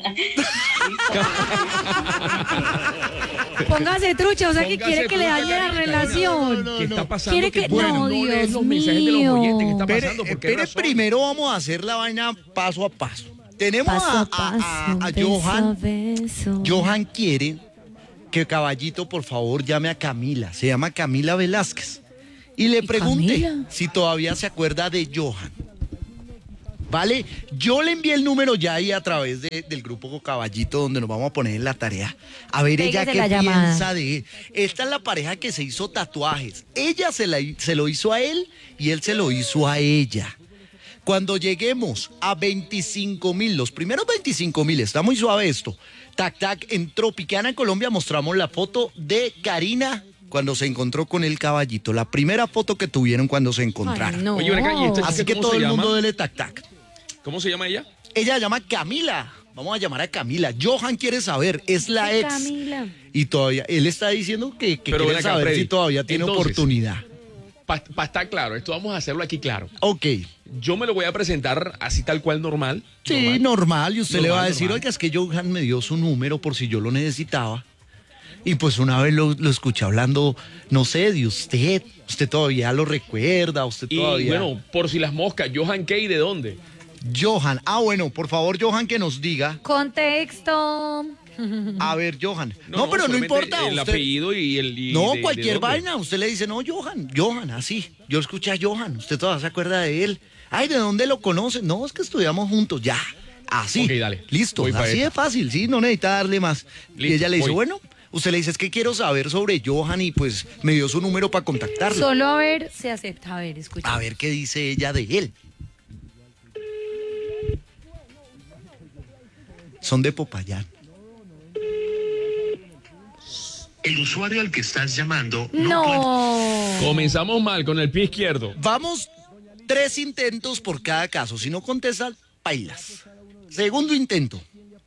[SPEAKER 3] Póngase trucha, o sea que
[SPEAKER 2] Póngase
[SPEAKER 3] quiere que le
[SPEAKER 2] trucha,
[SPEAKER 3] dañe la
[SPEAKER 2] Karina.
[SPEAKER 3] relación.
[SPEAKER 1] No, no,
[SPEAKER 2] ¿Qué está pasando?
[SPEAKER 3] Quiere que-
[SPEAKER 2] bueno,
[SPEAKER 3] no,
[SPEAKER 2] no lees
[SPEAKER 3] Dios
[SPEAKER 2] los mensajes de los
[SPEAKER 3] mío.
[SPEAKER 2] oyentes. ¿Qué está
[SPEAKER 1] Espere,
[SPEAKER 2] pasando? ¿Por qué
[SPEAKER 1] espere,
[SPEAKER 2] razón?
[SPEAKER 1] primero vamos a hacer la vaina paso a paso. Tenemos
[SPEAKER 3] Paso
[SPEAKER 1] a,
[SPEAKER 3] a paso,
[SPEAKER 1] a- a
[SPEAKER 3] beso
[SPEAKER 1] Johan.
[SPEAKER 3] a beso.
[SPEAKER 1] Johan quiere que Caballito, por favor, llame a Camila. Se llama Camila Velázquez. Y le
[SPEAKER 3] ¿Y
[SPEAKER 1] pregunte
[SPEAKER 3] Camila?
[SPEAKER 1] si todavía se acuerda de Johan. ¿Vale? Yo le envié el número ya ahí a través de- del grupo Caballito, donde nos vamos a poner en la tarea. A ver ella
[SPEAKER 3] Pégase
[SPEAKER 1] qué
[SPEAKER 3] la llamada.
[SPEAKER 1] piensa de él. Esta es la pareja que se hizo tatuajes. Ella se, la- se lo hizo a él y él se lo hizo a ella. Cuando lleguemos a veinticinco mil, los primeros veinticinco mil, está muy suave esto. Tac, tac, en Tropicana, en Colombia, mostramos la foto de Karina cuando se encontró con el caballito. La primera foto que tuvieron cuando se encontraron.
[SPEAKER 3] Ay, no.
[SPEAKER 2] Oye, ven acá, ¿y esta
[SPEAKER 1] Así
[SPEAKER 2] chica
[SPEAKER 1] que
[SPEAKER 2] cómo
[SPEAKER 1] todo
[SPEAKER 2] se
[SPEAKER 1] el
[SPEAKER 2] llama?
[SPEAKER 1] mundo dele tac, tac.
[SPEAKER 2] ¿Cómo se llama ella?
[SPEAKER 1] Ella se llama Camila. Vamos a llamar a Camila. Johan quiere saber, es la ex.
[SPEAKER 3] Camila.
[SPEAKER 1] Y todavía, él está diciendo que, que
[SPEAKER 2] Pero
[SPEAKER 1] quiere
[SPEAKER 2] ven acá,
[SPEAKER 1] saber
[SPEAKER 2] Freddy.
[SPEAKER 1] si todavía tiene
[SPEAKER 2] Entonces,
[SPEAKER 1] oportunidad.
[SPEAKER 2] Para pa estar claro, esto vamos a hacerlo aquí claro.
[SPEAKER 1] Ok.
[SPEAKER 2] Yo me lo voy a presentar así tal cual normal.
[SPEAKER 1] Sí,
[SPEAKER 2] normal.
[SPEAKER 1] normal. Y usted
[SPEAKER 2] Normal,
[SPEAKER 1] le va a decir,
[SPEAKER 2] normal.
[SPEAKER 1] oiga, es que Johan me dio su número por si yo lo necesitaba. Y pues una vez lo, lo escuché hablando, no sé, de usted. Usted todavía lo recuerda, usted
[SPEAKER 2] Y
[SPEAKER 1] todavía...
[SPEAKER 2] bueno, por si las moscas, Johan Key, ¿de dónde?
[SPEAKER 1] Johan. Ah, bueno, por favor, Johan, que nos diga.
[SPEAKER 3] Contexto.
[SPEAKER 1] A ver, Johan. No, pero no
[SPEAKER 2] solamente
[SPEAKER 1] importa.
[SPEAKER 2] El
[SPEAKER 1] usted-
[SPEAKER 2] apellido y el. y
[SPEAKER 1] No,
[SPEAKER 2] de- de
[SPEAKER 1] cualquier
[SPEAKER 2] dónde.
[SPEAKER 1] vaina. Usted le dice, no, Johan, Johan, así. Yo escuché a Johan. Usted todavía se acuerda de él. Ay, ¿de dónde lo conoce? No, es que estudiamos juntos. Ya. Así.
[SPEAKER 2] Ok, dale.
[SPEAKER 1] Listo.
[SPEAKER 2] Voy pa'
[SPEAKER 1] Así
[SPEAKER 2] esa.
[SPEAKER 1] de fácil, sí. No necesita darle más. y
[SPEAKER 2] Listo,
[SPEAKER 1] ella le dice,
[SPEAKER 2] voy.
[SPEAKER 1] bueno, usted le dice, es que quiero saber sobre Johan y pues me dio su número para contactarlo.
[SPEAKER 3] Solo a ver se acepta. A ver, escucha.
[SPEAKER 1] A ver qué dice ella de él. Son de Popayán.
[SPEAKER 6] El usuario al que estás llamando
[SPEAKER 3] No.
[SPEAKER 2] Comenzamos mal con el pie izquierdo.
[SPEAKER 1] Vamos, tres intentos por cada caso. Si no contestan, pailas. Segundo intento.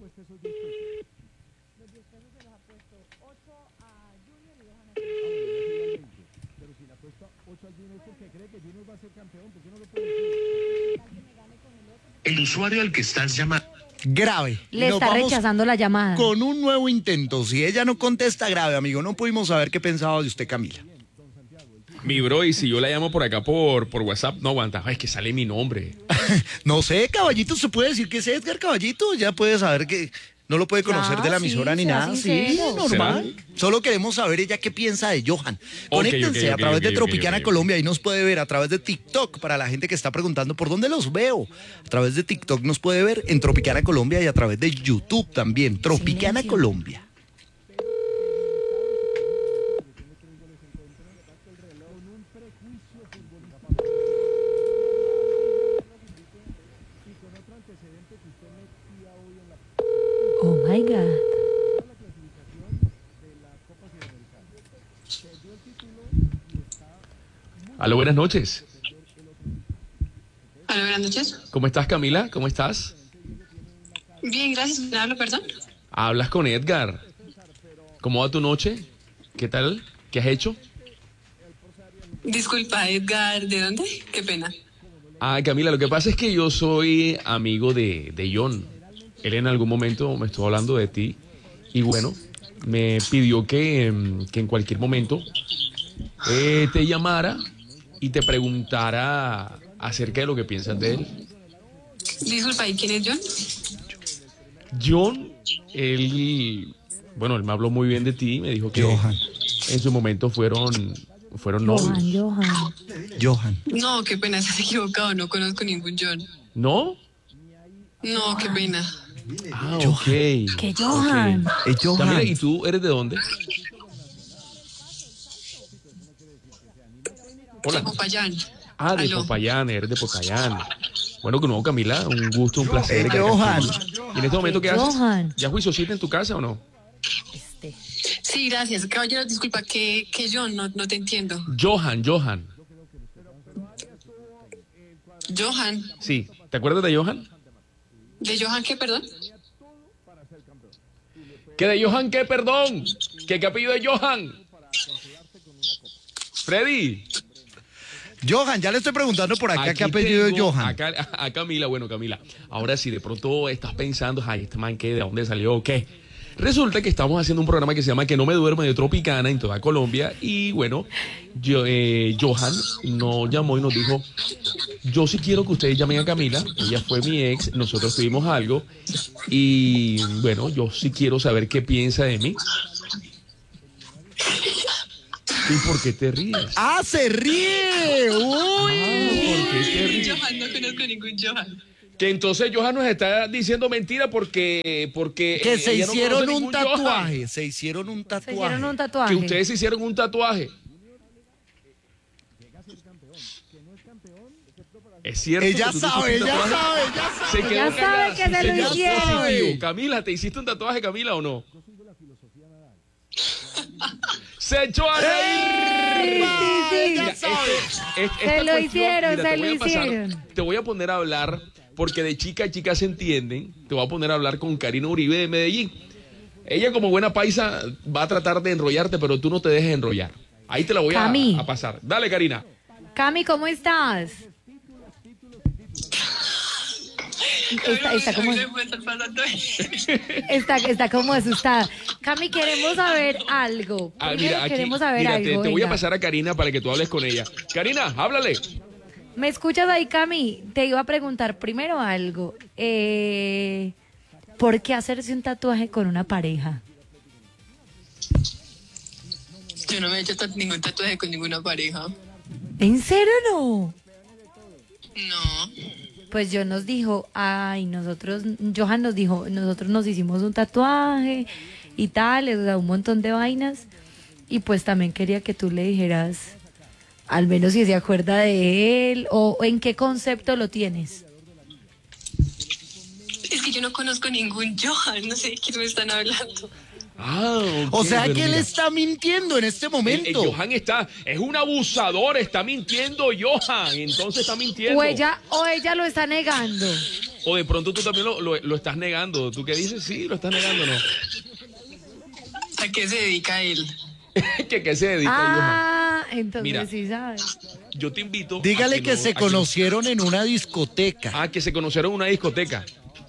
[SPEAKER 6] El usuario al que estás llamando.
[SPEAKER 1] Grave.
[SPEAKER 3] Le
[SPEAKER 1] Nos
[SPEAKER 3] está
[SPEAKER 1] vamos
[SPEAKER 3] rechazando la llamada.
[SPEAKER 1] con un nuevo intento. Si ella no contesta, grave, amigo. No pudimos saber qué pensaba de usted, Camila.
[SPEAKER 2] Mi bro, y si yo la llamo por acá por, por WhatsApp, no aguanta. Ay, es que sale mi nombre.
[SPEAKER 1] No sé, Caballito, se puede decir que es Edgar Caballito. Ya puede saber que no lo puede conocer
[SPEAKER 3] Ya,
[SPEAKER 1] de la
[SPEAKER 3] sí,
[SPEAKER 1] emisora ni
[SPEAKER 3] sea
[SPEAKER 1] nada. Sí,
[SPEAKER 3] sincero.
[SPEAKER 1] normal. Solo queremos saber ella qué piensa de Johan. Conéctense
[SPEAKER 2] ok,
[SPEAKER 1] a
[SPEAKER 2] ok,
[SPEAKER 1] través
[SPEAKER 2] ok,
[SPEAKER 1] de
[SPEAKER 2] ok,
[SPEAKER 1] Tropicana
[SPEAKER 2] ok, ok.
[SPEAKER 1] Colombia. Ahí nos puede ver a través de TikTok para la gente que está preguntando por dónde los veo. A través de TikTok nos puede ver en Tropicana Colombia y a través de YouTube también. Tropicana
[SPEAKER 3] Silencio.
[SPEAKER 1] Colombia.
[SPEAKER 3] Oh my God.
[SPEAKER 2] Aló, buenas noches.
[SPEAKER 7] Hola, buenas noches.
[SPEAKER 2] ¿Cómo estás, Camila? ¿Cómo estás?
[SPEAKER 7] Bien, gracias. ¿Me hablo, perdón?
[SPEAKER 2] Hablas con Edgar. ¿Cómo va tu noche? ¿Qué tal? ¿Qué has hecho?
[SPEAKER 7] Disculpa, Edgar, ¿de dónde? Qué pena.
[SPEAKER 2] Ah, Camila, lo que pasa es que yo soy amigo de, de John. Él en algún momento me estuvo hablando de ti y bueno, me pidió que, mm, que en cualquier momento eh, te llamara y te preguntara acerca de lo que piensas de él.
[SPEAKER 7] Disculpa, ¿y quién es John?
[SPEAKER 2] John, él, bueno, él me habló muy bien de ti, me dijo que
[SPEAKER 1] Johan.
[SPEAKER 2] en su momento fueron, fueron
[SPEAKER 3] Johan,
[SPEAKER 2] novios.
[SPEAKER 3] Johan.
[SPEAKER 1] Johan.
[SPEAKER 7] No, qué pena, estás equivocado. No conozco ningún John.
[SPEAKER 2] ¿No?
[SPEAKER 7] No, qué pena.
[SPEAKER 2] Ah, ok.
[SPEAKER 3] Que Johan.
[SPEAKER 1] Es Johan.
[SPEAKER 2] Camila, ¿y tú eres de dónde?
[SPEAKER 7] De
[SPEAKER 2] Hola.
[SPEAKER 7] Popayán.
[SPEAKER 2] Ah, de
[SPEAKER 7] Aló.
[SPEAKER 2] Popayán, eres de Popayán. Bueno, que no, Camila, un gusto, un placer.
[SPEAKER 1] Eh,
[SPEAKER 2] que hayas
[SPEAKER 1] Johan.
[SPEAKER 2] venido. ¿Y en este momento qué
[SPEAKER 3] Johan.
[SPEAKER 2] haces? ¿Ya juiciosita en tu casa o no?
[SPEAKER 3] Este.
[SPEAKER 7] Sí, gracias. Caballero, disculpa, ¿qué, qué John? No, no te entiendo.
[SPEAKER 2] Johan, Johan.
[SPEAKER 7] Johan.
[SPEAKER 2] Sí, ¿te acuerdas de Johan?
[SPEAKER 7] ¿De Johan qué, perdón?
[SPEAKER 2] ¿Qué de Johan qué, perdón? ¿Qué, qué apellido de Johan? Freddy.
[SPEAKER 1] Johan, ya le estoy preguntando por acá
[SPEAKER 2] Aquí
[SPEAKER 1] qué apellido es
[SPEAKER 2] tengo
[SPEAKER 1] Johan.
[SPEAKER 2] acá- a, Camila, bueno, Camila. Ahora sí, de pronto estás pensando, ay, este man, ¿qué? ¿De dónde salió? ¿O qué? Resulta que estamos haciendo un programa que se llama Que no me duerme de Tropicana en toda Colombia. Y bueno, yo, eh, Johan nos llamó y nos dijo, yo sí quiero que ustedes llamen a Camila. Ella fue mi ex, nosotros tuvimos algo. Y bueno, yo sí quiero saber qué piensa de mí. ¿Y por qué te ríes?
[SPEAKER 1] ¡Ah, se ríe! ¡Uy!
[SPEAKER 2] ¿Por qué te ríes?
[SPEAKER 7] Johan, no conozco ningún Johan.
[SPEAKER 2] Que entonces Johan nos está diciendo mentira porque... porque
[SPEAKER 1] Que
[SPEAKER 2] eh,
[SPEAKER 1] se
[SPEAKER 2] ella no
[SPEAKER 1] hicieron
[SPEAKER 2] conoce
[SPEAKER 1] un
[SPEAKER 2] ningún Johan.
[SPEAKER 1] tatuaje. Se hicieron un
[SPEAKER 3] Se
[SPEAKER 1] tatuaje.
[SPEAKER 3] hicieron un tatuaje.
[SPEAKER 2] Que ustedes se hicieron un tatuaje. Es cierto.
[SPEAKER 1] Ella
[SPEAKER 2] que tú te
[SPEAKER 1] sabe,
[SPEAKER 2] hiciste un
[SPEAKER 1] ella
[SPEAKER 2] tatuaje.
[SPEAKER 1] sabe, ella sabe.
[SPEAKER 2] Se quedó
[SPEAKER 3] Ella sabe
[SPEAKER 2] callada,
[SPEAKER 3] que
[SPEAKER 2] sí,
[SPEAKER 3] se lo
[SPEAKER 2] señor,
[SPEAKER 3] hicieron.
[SPEAKER 2] positivo. Camila, ¿te hiciste un tatuaje, Camila, o no? Se echó a reír.
[SPEAKER 3] Sí, sí, sí.
[SPEAKER 2] Mira, esto- es-
[SPEAKER 3] Se
[SPEAKER 2] esta
[SPEAKER 3] lo
[SPEAKER 2] cuestión,
[SPEAKER 3] hicieron,
[SPEAKER 2] mira,
[SPEAKER 3] se
[SPEAKER 2] te voy
[SPEAKER 3] lo
[SPEAKER 2] a pasar-
[SPEAKER 3] hicieron.
[SPEAKER 2] Te voy a poner a hablar porque de chica a chica se entienden. Te voy a poner a hablar con Karina Uribe de Medellín. Ella como buena paisa va a tratar de enrollarte, pero tú no te dejes enrollar. Ahí te la voy a, a pasar. Dale, Karina.
[SPEAKER 3] Cami, ¿cómo estás? Está, está como está, está como asustada. Cami, queremos saber algo.
[SPEAKER 2] Ah, mira, aquí,
[SPEAKER 3] queremos saber
[SPEAKER 2] mira,
[SPEAKER 3] algo.
[SPEAKER 2] Te, te voy a
[SPEAKER 3] venga.
[SPEAKER 2] pasar a Karina para que tú hables con ella. Karina, háblale.
[SPEAKER 3] ¿Me escuchas ahí, Cami? Te iba a preguntar primero algo. Eh, ¿Por qué hacerse un tatuaje con una pareja?
[SPEAKER 7] Yo no me he hecho ningún tatuaje con ninguna pareja.
[SPEAKER 3] ¿En serio no?
[SPEAKER 7] No.
[SPEAKER 3] Pues yo nos dijo, ay, nosotros, Johan nos dijo, nosotros nos hicimos un tatuaje y tal, o sea, un montón de vainas. Y pues también quería que tú le dijeras, al menos si se acuerda de él, o, o en qué concepto lo tienes.
[SPEAKER 7] Es que yo no conozco ningún Johan, no sé de quién me están hablando.
[SPEAKER 2] Ah, okay,
[SPEAKER 1] o sea que
[SPEAKER 2] mira.
[SPEAKER 1] él está mintiendo en este momento.
[SPEAKER 2] El, el Johan está, es un abusador, está mintiendo Johan, entonces está mintiendo.
[SPEAKER 3] O ella, o ella lo está negando.
[SPEAKER 2] O de pronto tú también lo, lo, lo estás negando. ¿Tú qué dices? Sí, lo estás negando, ¿no?
[SPEAKER 7] ¿A qué se dedica él?
[SPEAKER 2] ¿Que, que se dedica
[SPEAKER 3] Ah, entonces
[SPEAKER 2] Mira.
[SPEAKER 3] sí sabes.
[SPEAKER 2] Johan? Yo te invito.
[SPEAKER 1] Dígale
[SPEAKER 2] a
[SPEAKER 1] que
[SPEAKER 2] no-
[SPEAKER 1] se
[SPEAKER 2] a
[SPEAKER 1] conocieron en una discoteca.
[SPEAKER 2] Ah, que se conocieron en una discoteca.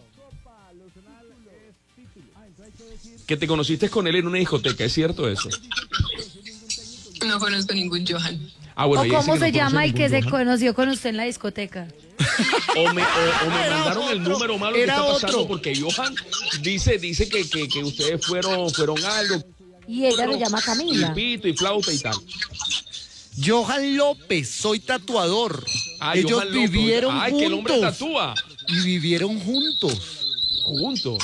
[SPEAKER 2] Que te conociste con él en una discoteca, ¿es cierto eso?
[SPEAKER 7] No conozco ningún Johan.
[SPEAKER 2] Ah, bueno,
[SPEAKER 3] ¿O
[SPEAKER 2] ella dice
[SPEAKER 3] cómo
[SPEAKER 2] que no
[SPEAKER 3] se
[SPEAKER 2] conoce
[SPEAKER 3] llama el
[SPEAKER 2] ningún
[SPEAKER 3] que se
[SPEAKER 2] Johan.
[SPEAKER 3] conoció con usted en la discoteca?
[SPEAKER 2] O me, o, o me
[SPEAKER 1] Era
[SPEAKER 2] mandaron el
[SPEAKER 1] otro,
[SPEAKER 2] número malo que
[SPEAKER 1] era
[SPEAKER 2] está pasando
[SPEAKER 1] otro.
[SPEAKER 2] porque Johan dice, dice que, que, que ustedes fueron, fueron algo.
[SPEAKER 3] Y ella lo llama Camila.
[SPEAKER 2] Y pito y flauta y tal.
[SPEAKER 1] Johan López, soy tatuador.
[SPEAKER 2] Ah,
[SPEAKER 1] Ellos
[SPEAKER 2] Johan López.
[SPEAKER 1] vivieron
[SPEAKER 2] Ay,
[SPEAKER 1] juntos.
[SPEAKER 2] que el hombre tatúa.
[SPEAKER 1] Y vivieron juntos.
[SPEAKER 2] Juntos.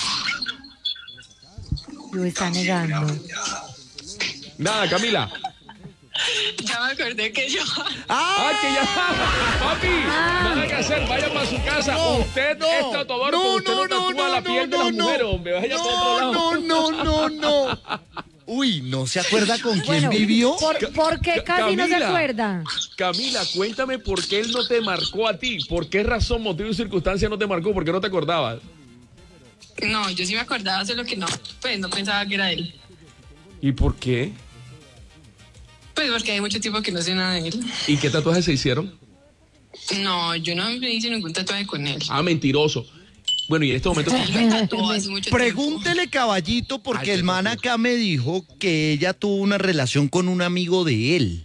[SPEAKER 3] Lo está negando.
[SPEAKER 2] Nada, Camila.
[SPEAKER 7] Ya me acordé que Johan.
[SPEAKER 2] Ah, que ya. Papi, nada que hacer. Vaya para su casa.
[SPEAKER 1] No,
[SPEAKER 2] usted
[SPEAKER 1] no,
[SPEAKER 2] es tatuador,
[SPEAKER 1] no,
[SPEAKER 2] pero usted no,
[SPEAKER 1] no, no,
[SPEAKER 2] tatúa
[SPEAKER 1] no,
[SPEAKER 2] la piel
[SPEAKER 1] no,
[SPEAKER 2] de las
[SPEAKER 1] no,
[SPEAKER 2] mujeres, hombre. Vaya para otro
[SPEAKER 1] No,
[SPEAKER 2] lado.
[SPEAKER 1] no, no, no, no. Uy, ¿no se acuerda con quién
[SPEAKER 3] Bueno,
[SPEAKER 1] vivió?
[SPEAKER 3] ¿por, por qué
[SPEAKER 2] Ca-
[SPEAKER 3] casi no se
[SPEAKER 2] Camila.
[SPEAKER 3] acuerda?
[SPEAKER 2] Camila, cuéntame por qué él no te marcó a ti. ¿Por qué razón, motivo y circunstancia no te marcó? ¿Por qué no te acordabas?
[SPEAKER 7] No, yo sí me acordaba, solo que no. Pues no pensaba que era él.
[SPEAKER 2] ¿Y por qué?
[SPEAKER 7] Pues porque hay mucho tiempo que no sé nada de él.
[SPEAKER 2] ¿Y qué tatuajes se hicieron?
[SPEAKER 7] No, yo no me hice ningún tatuaje con él.
[SPEAKER 2] Ah, mentiroso. Bueno, y en este momento...
[SPEAKER 7] Me tatuó hace mucho
[SPEAKER 1] Pregúntele, caballito, porque
[SPEAKER 2] Ay,
[SPEAKER 1] el
[SPEAKER 2] qué
[SPEAKER 1] man
[SPEAKER 2] tatuaje.
[SPEAKER 1] acá me dijo que ella tuvo una relación con un amigo de él.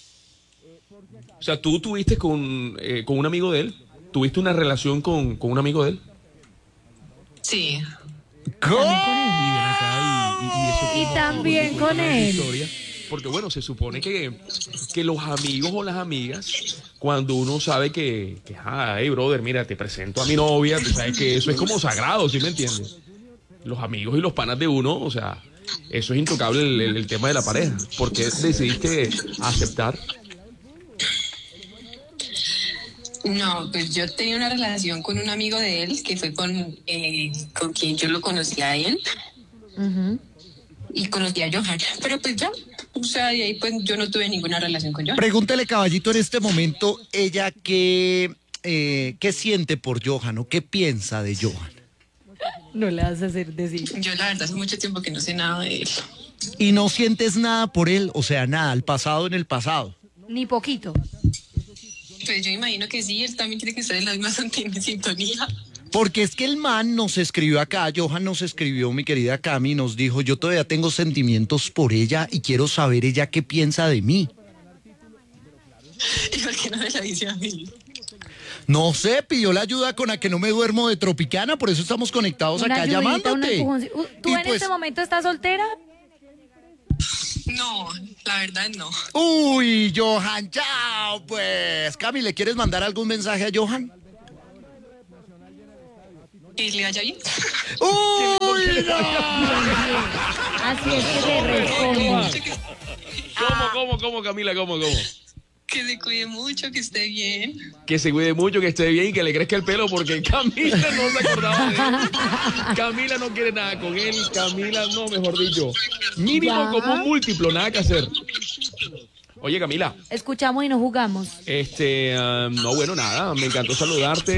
[SPEAKER 2] O sea, tú tuviste con, eh, con un amigo de él. ¿Tuviste una relación con, con un amigo de él?
[SPEAKER 7] tiempo. Sí.
[SPEAKER 1] ¿Cómo?
[SPEAKER 2] Y ven acá y, y- y eso
[SPEAKER 3] Y
[SPEAKER 2] como-
[SPEAKER 3] también
[SPEAKER 2] como
[SPEAKER 3] con
[SPEAKER 2] una
[SPEAKER 3] él.
[SPEAKER 2] historia. Porque bueno, se supone que, que los amigos o las amigas, cuando uno sabe que, que ah, hey brother, mira, te presento a mi novia, tú sabes que eso es como sagrado, ¿sí me entiendes? Los amigos y los panas de uno, o sea, eso es intocable el, el- el tema de la pareja. ¿Por qué decidiste aceptar?
[SPEAKER 7] No, pues yo tenía una relación con un amigo de él, que fue con, eh, con quien yo lo conocí a él.
[SPEAKER 3] Ujú.
[SPEAKER 7] Y conocí a Johan. Pero pues ya, o sea, de ahí pues yo no tuve ninguna relación con Johan.
[SPEAKER 1] Pregúntele, caballito, en este momento, ella qué, eh, qué siente por Johan o qué piensa de Johan.
[SPEAKER 3] No le vas a hacer decir.
[SPEAKER 7] Yo la verdad hace mucho tiempo que no sé nada de él.
[SPEAKER 1] Y no sientes nada por él, o sea, nada, el pasado en el pasado.
[SPEAKER 3] Ni poquito.
[SPEAKER 7] Pues yo imagino que sí, él también tiene que estar en la misma santi- sintonía.
[SPEAKER 1] Porque es que el man nos escribió acá, Johan nos escribió, mi querida Cami, nos dijo, yo todavía tengo sentimientos por ella y quiero saber ella qué piensa de mí.
[SPEAKER 7] ¿Y por qué no me la dice a mí?
[SPEAKER 1] No sé, pidió la ayuda con la que no me duermo de Tropicana, por eso estamos conectados
[SPEAKER 3] Una
[SPEAKER 1] acá
[SPEAKER 3] ayudita, un
[SPEAKER 1] llamándote.
[SPEAKER 3] empujoncito. Uh, ¿Tú
[SPEAKER 1] Y
[SPEAKER 3] en
[SPEAKER 1] pues-
[SPEAKER 3] este momento estás soltera?
[SPEAKER 7] No, la verdad no.
[SPEAKER 1] Uy, Johan, chao, pues. Cami, ¿le quieres mandar algún mensaje a Johan?
[SPEAKER 7] ¿Y le vaya bien?
[SPEAKER 1] Uy, no.
[SPEAKER 3] Así es que se responde.
[SPEAKER 2] ¿Cómo, cómo, cómo, Camila? ¿Cómo, cómo?
[SPEAKER 7] Que se cuide mucho, que esté bien.
[SPEAKER 2] Que se cuide mucho, que esté bien y que le crezca el pelo porque Camila no se acordaba de él. Camila no quiere nada con él. Camila, no, mejor dicho. Mínimo
[SPEAKER 3] Ya.
[SPEAKER 2] como un múltiplo, nada que hacer. Oye, Camila,
[SPEAKER 3] Escuchamos y no jugamos.
[SPEAKER 2] este, ah, no, bueno, nada, me encantó saludarte.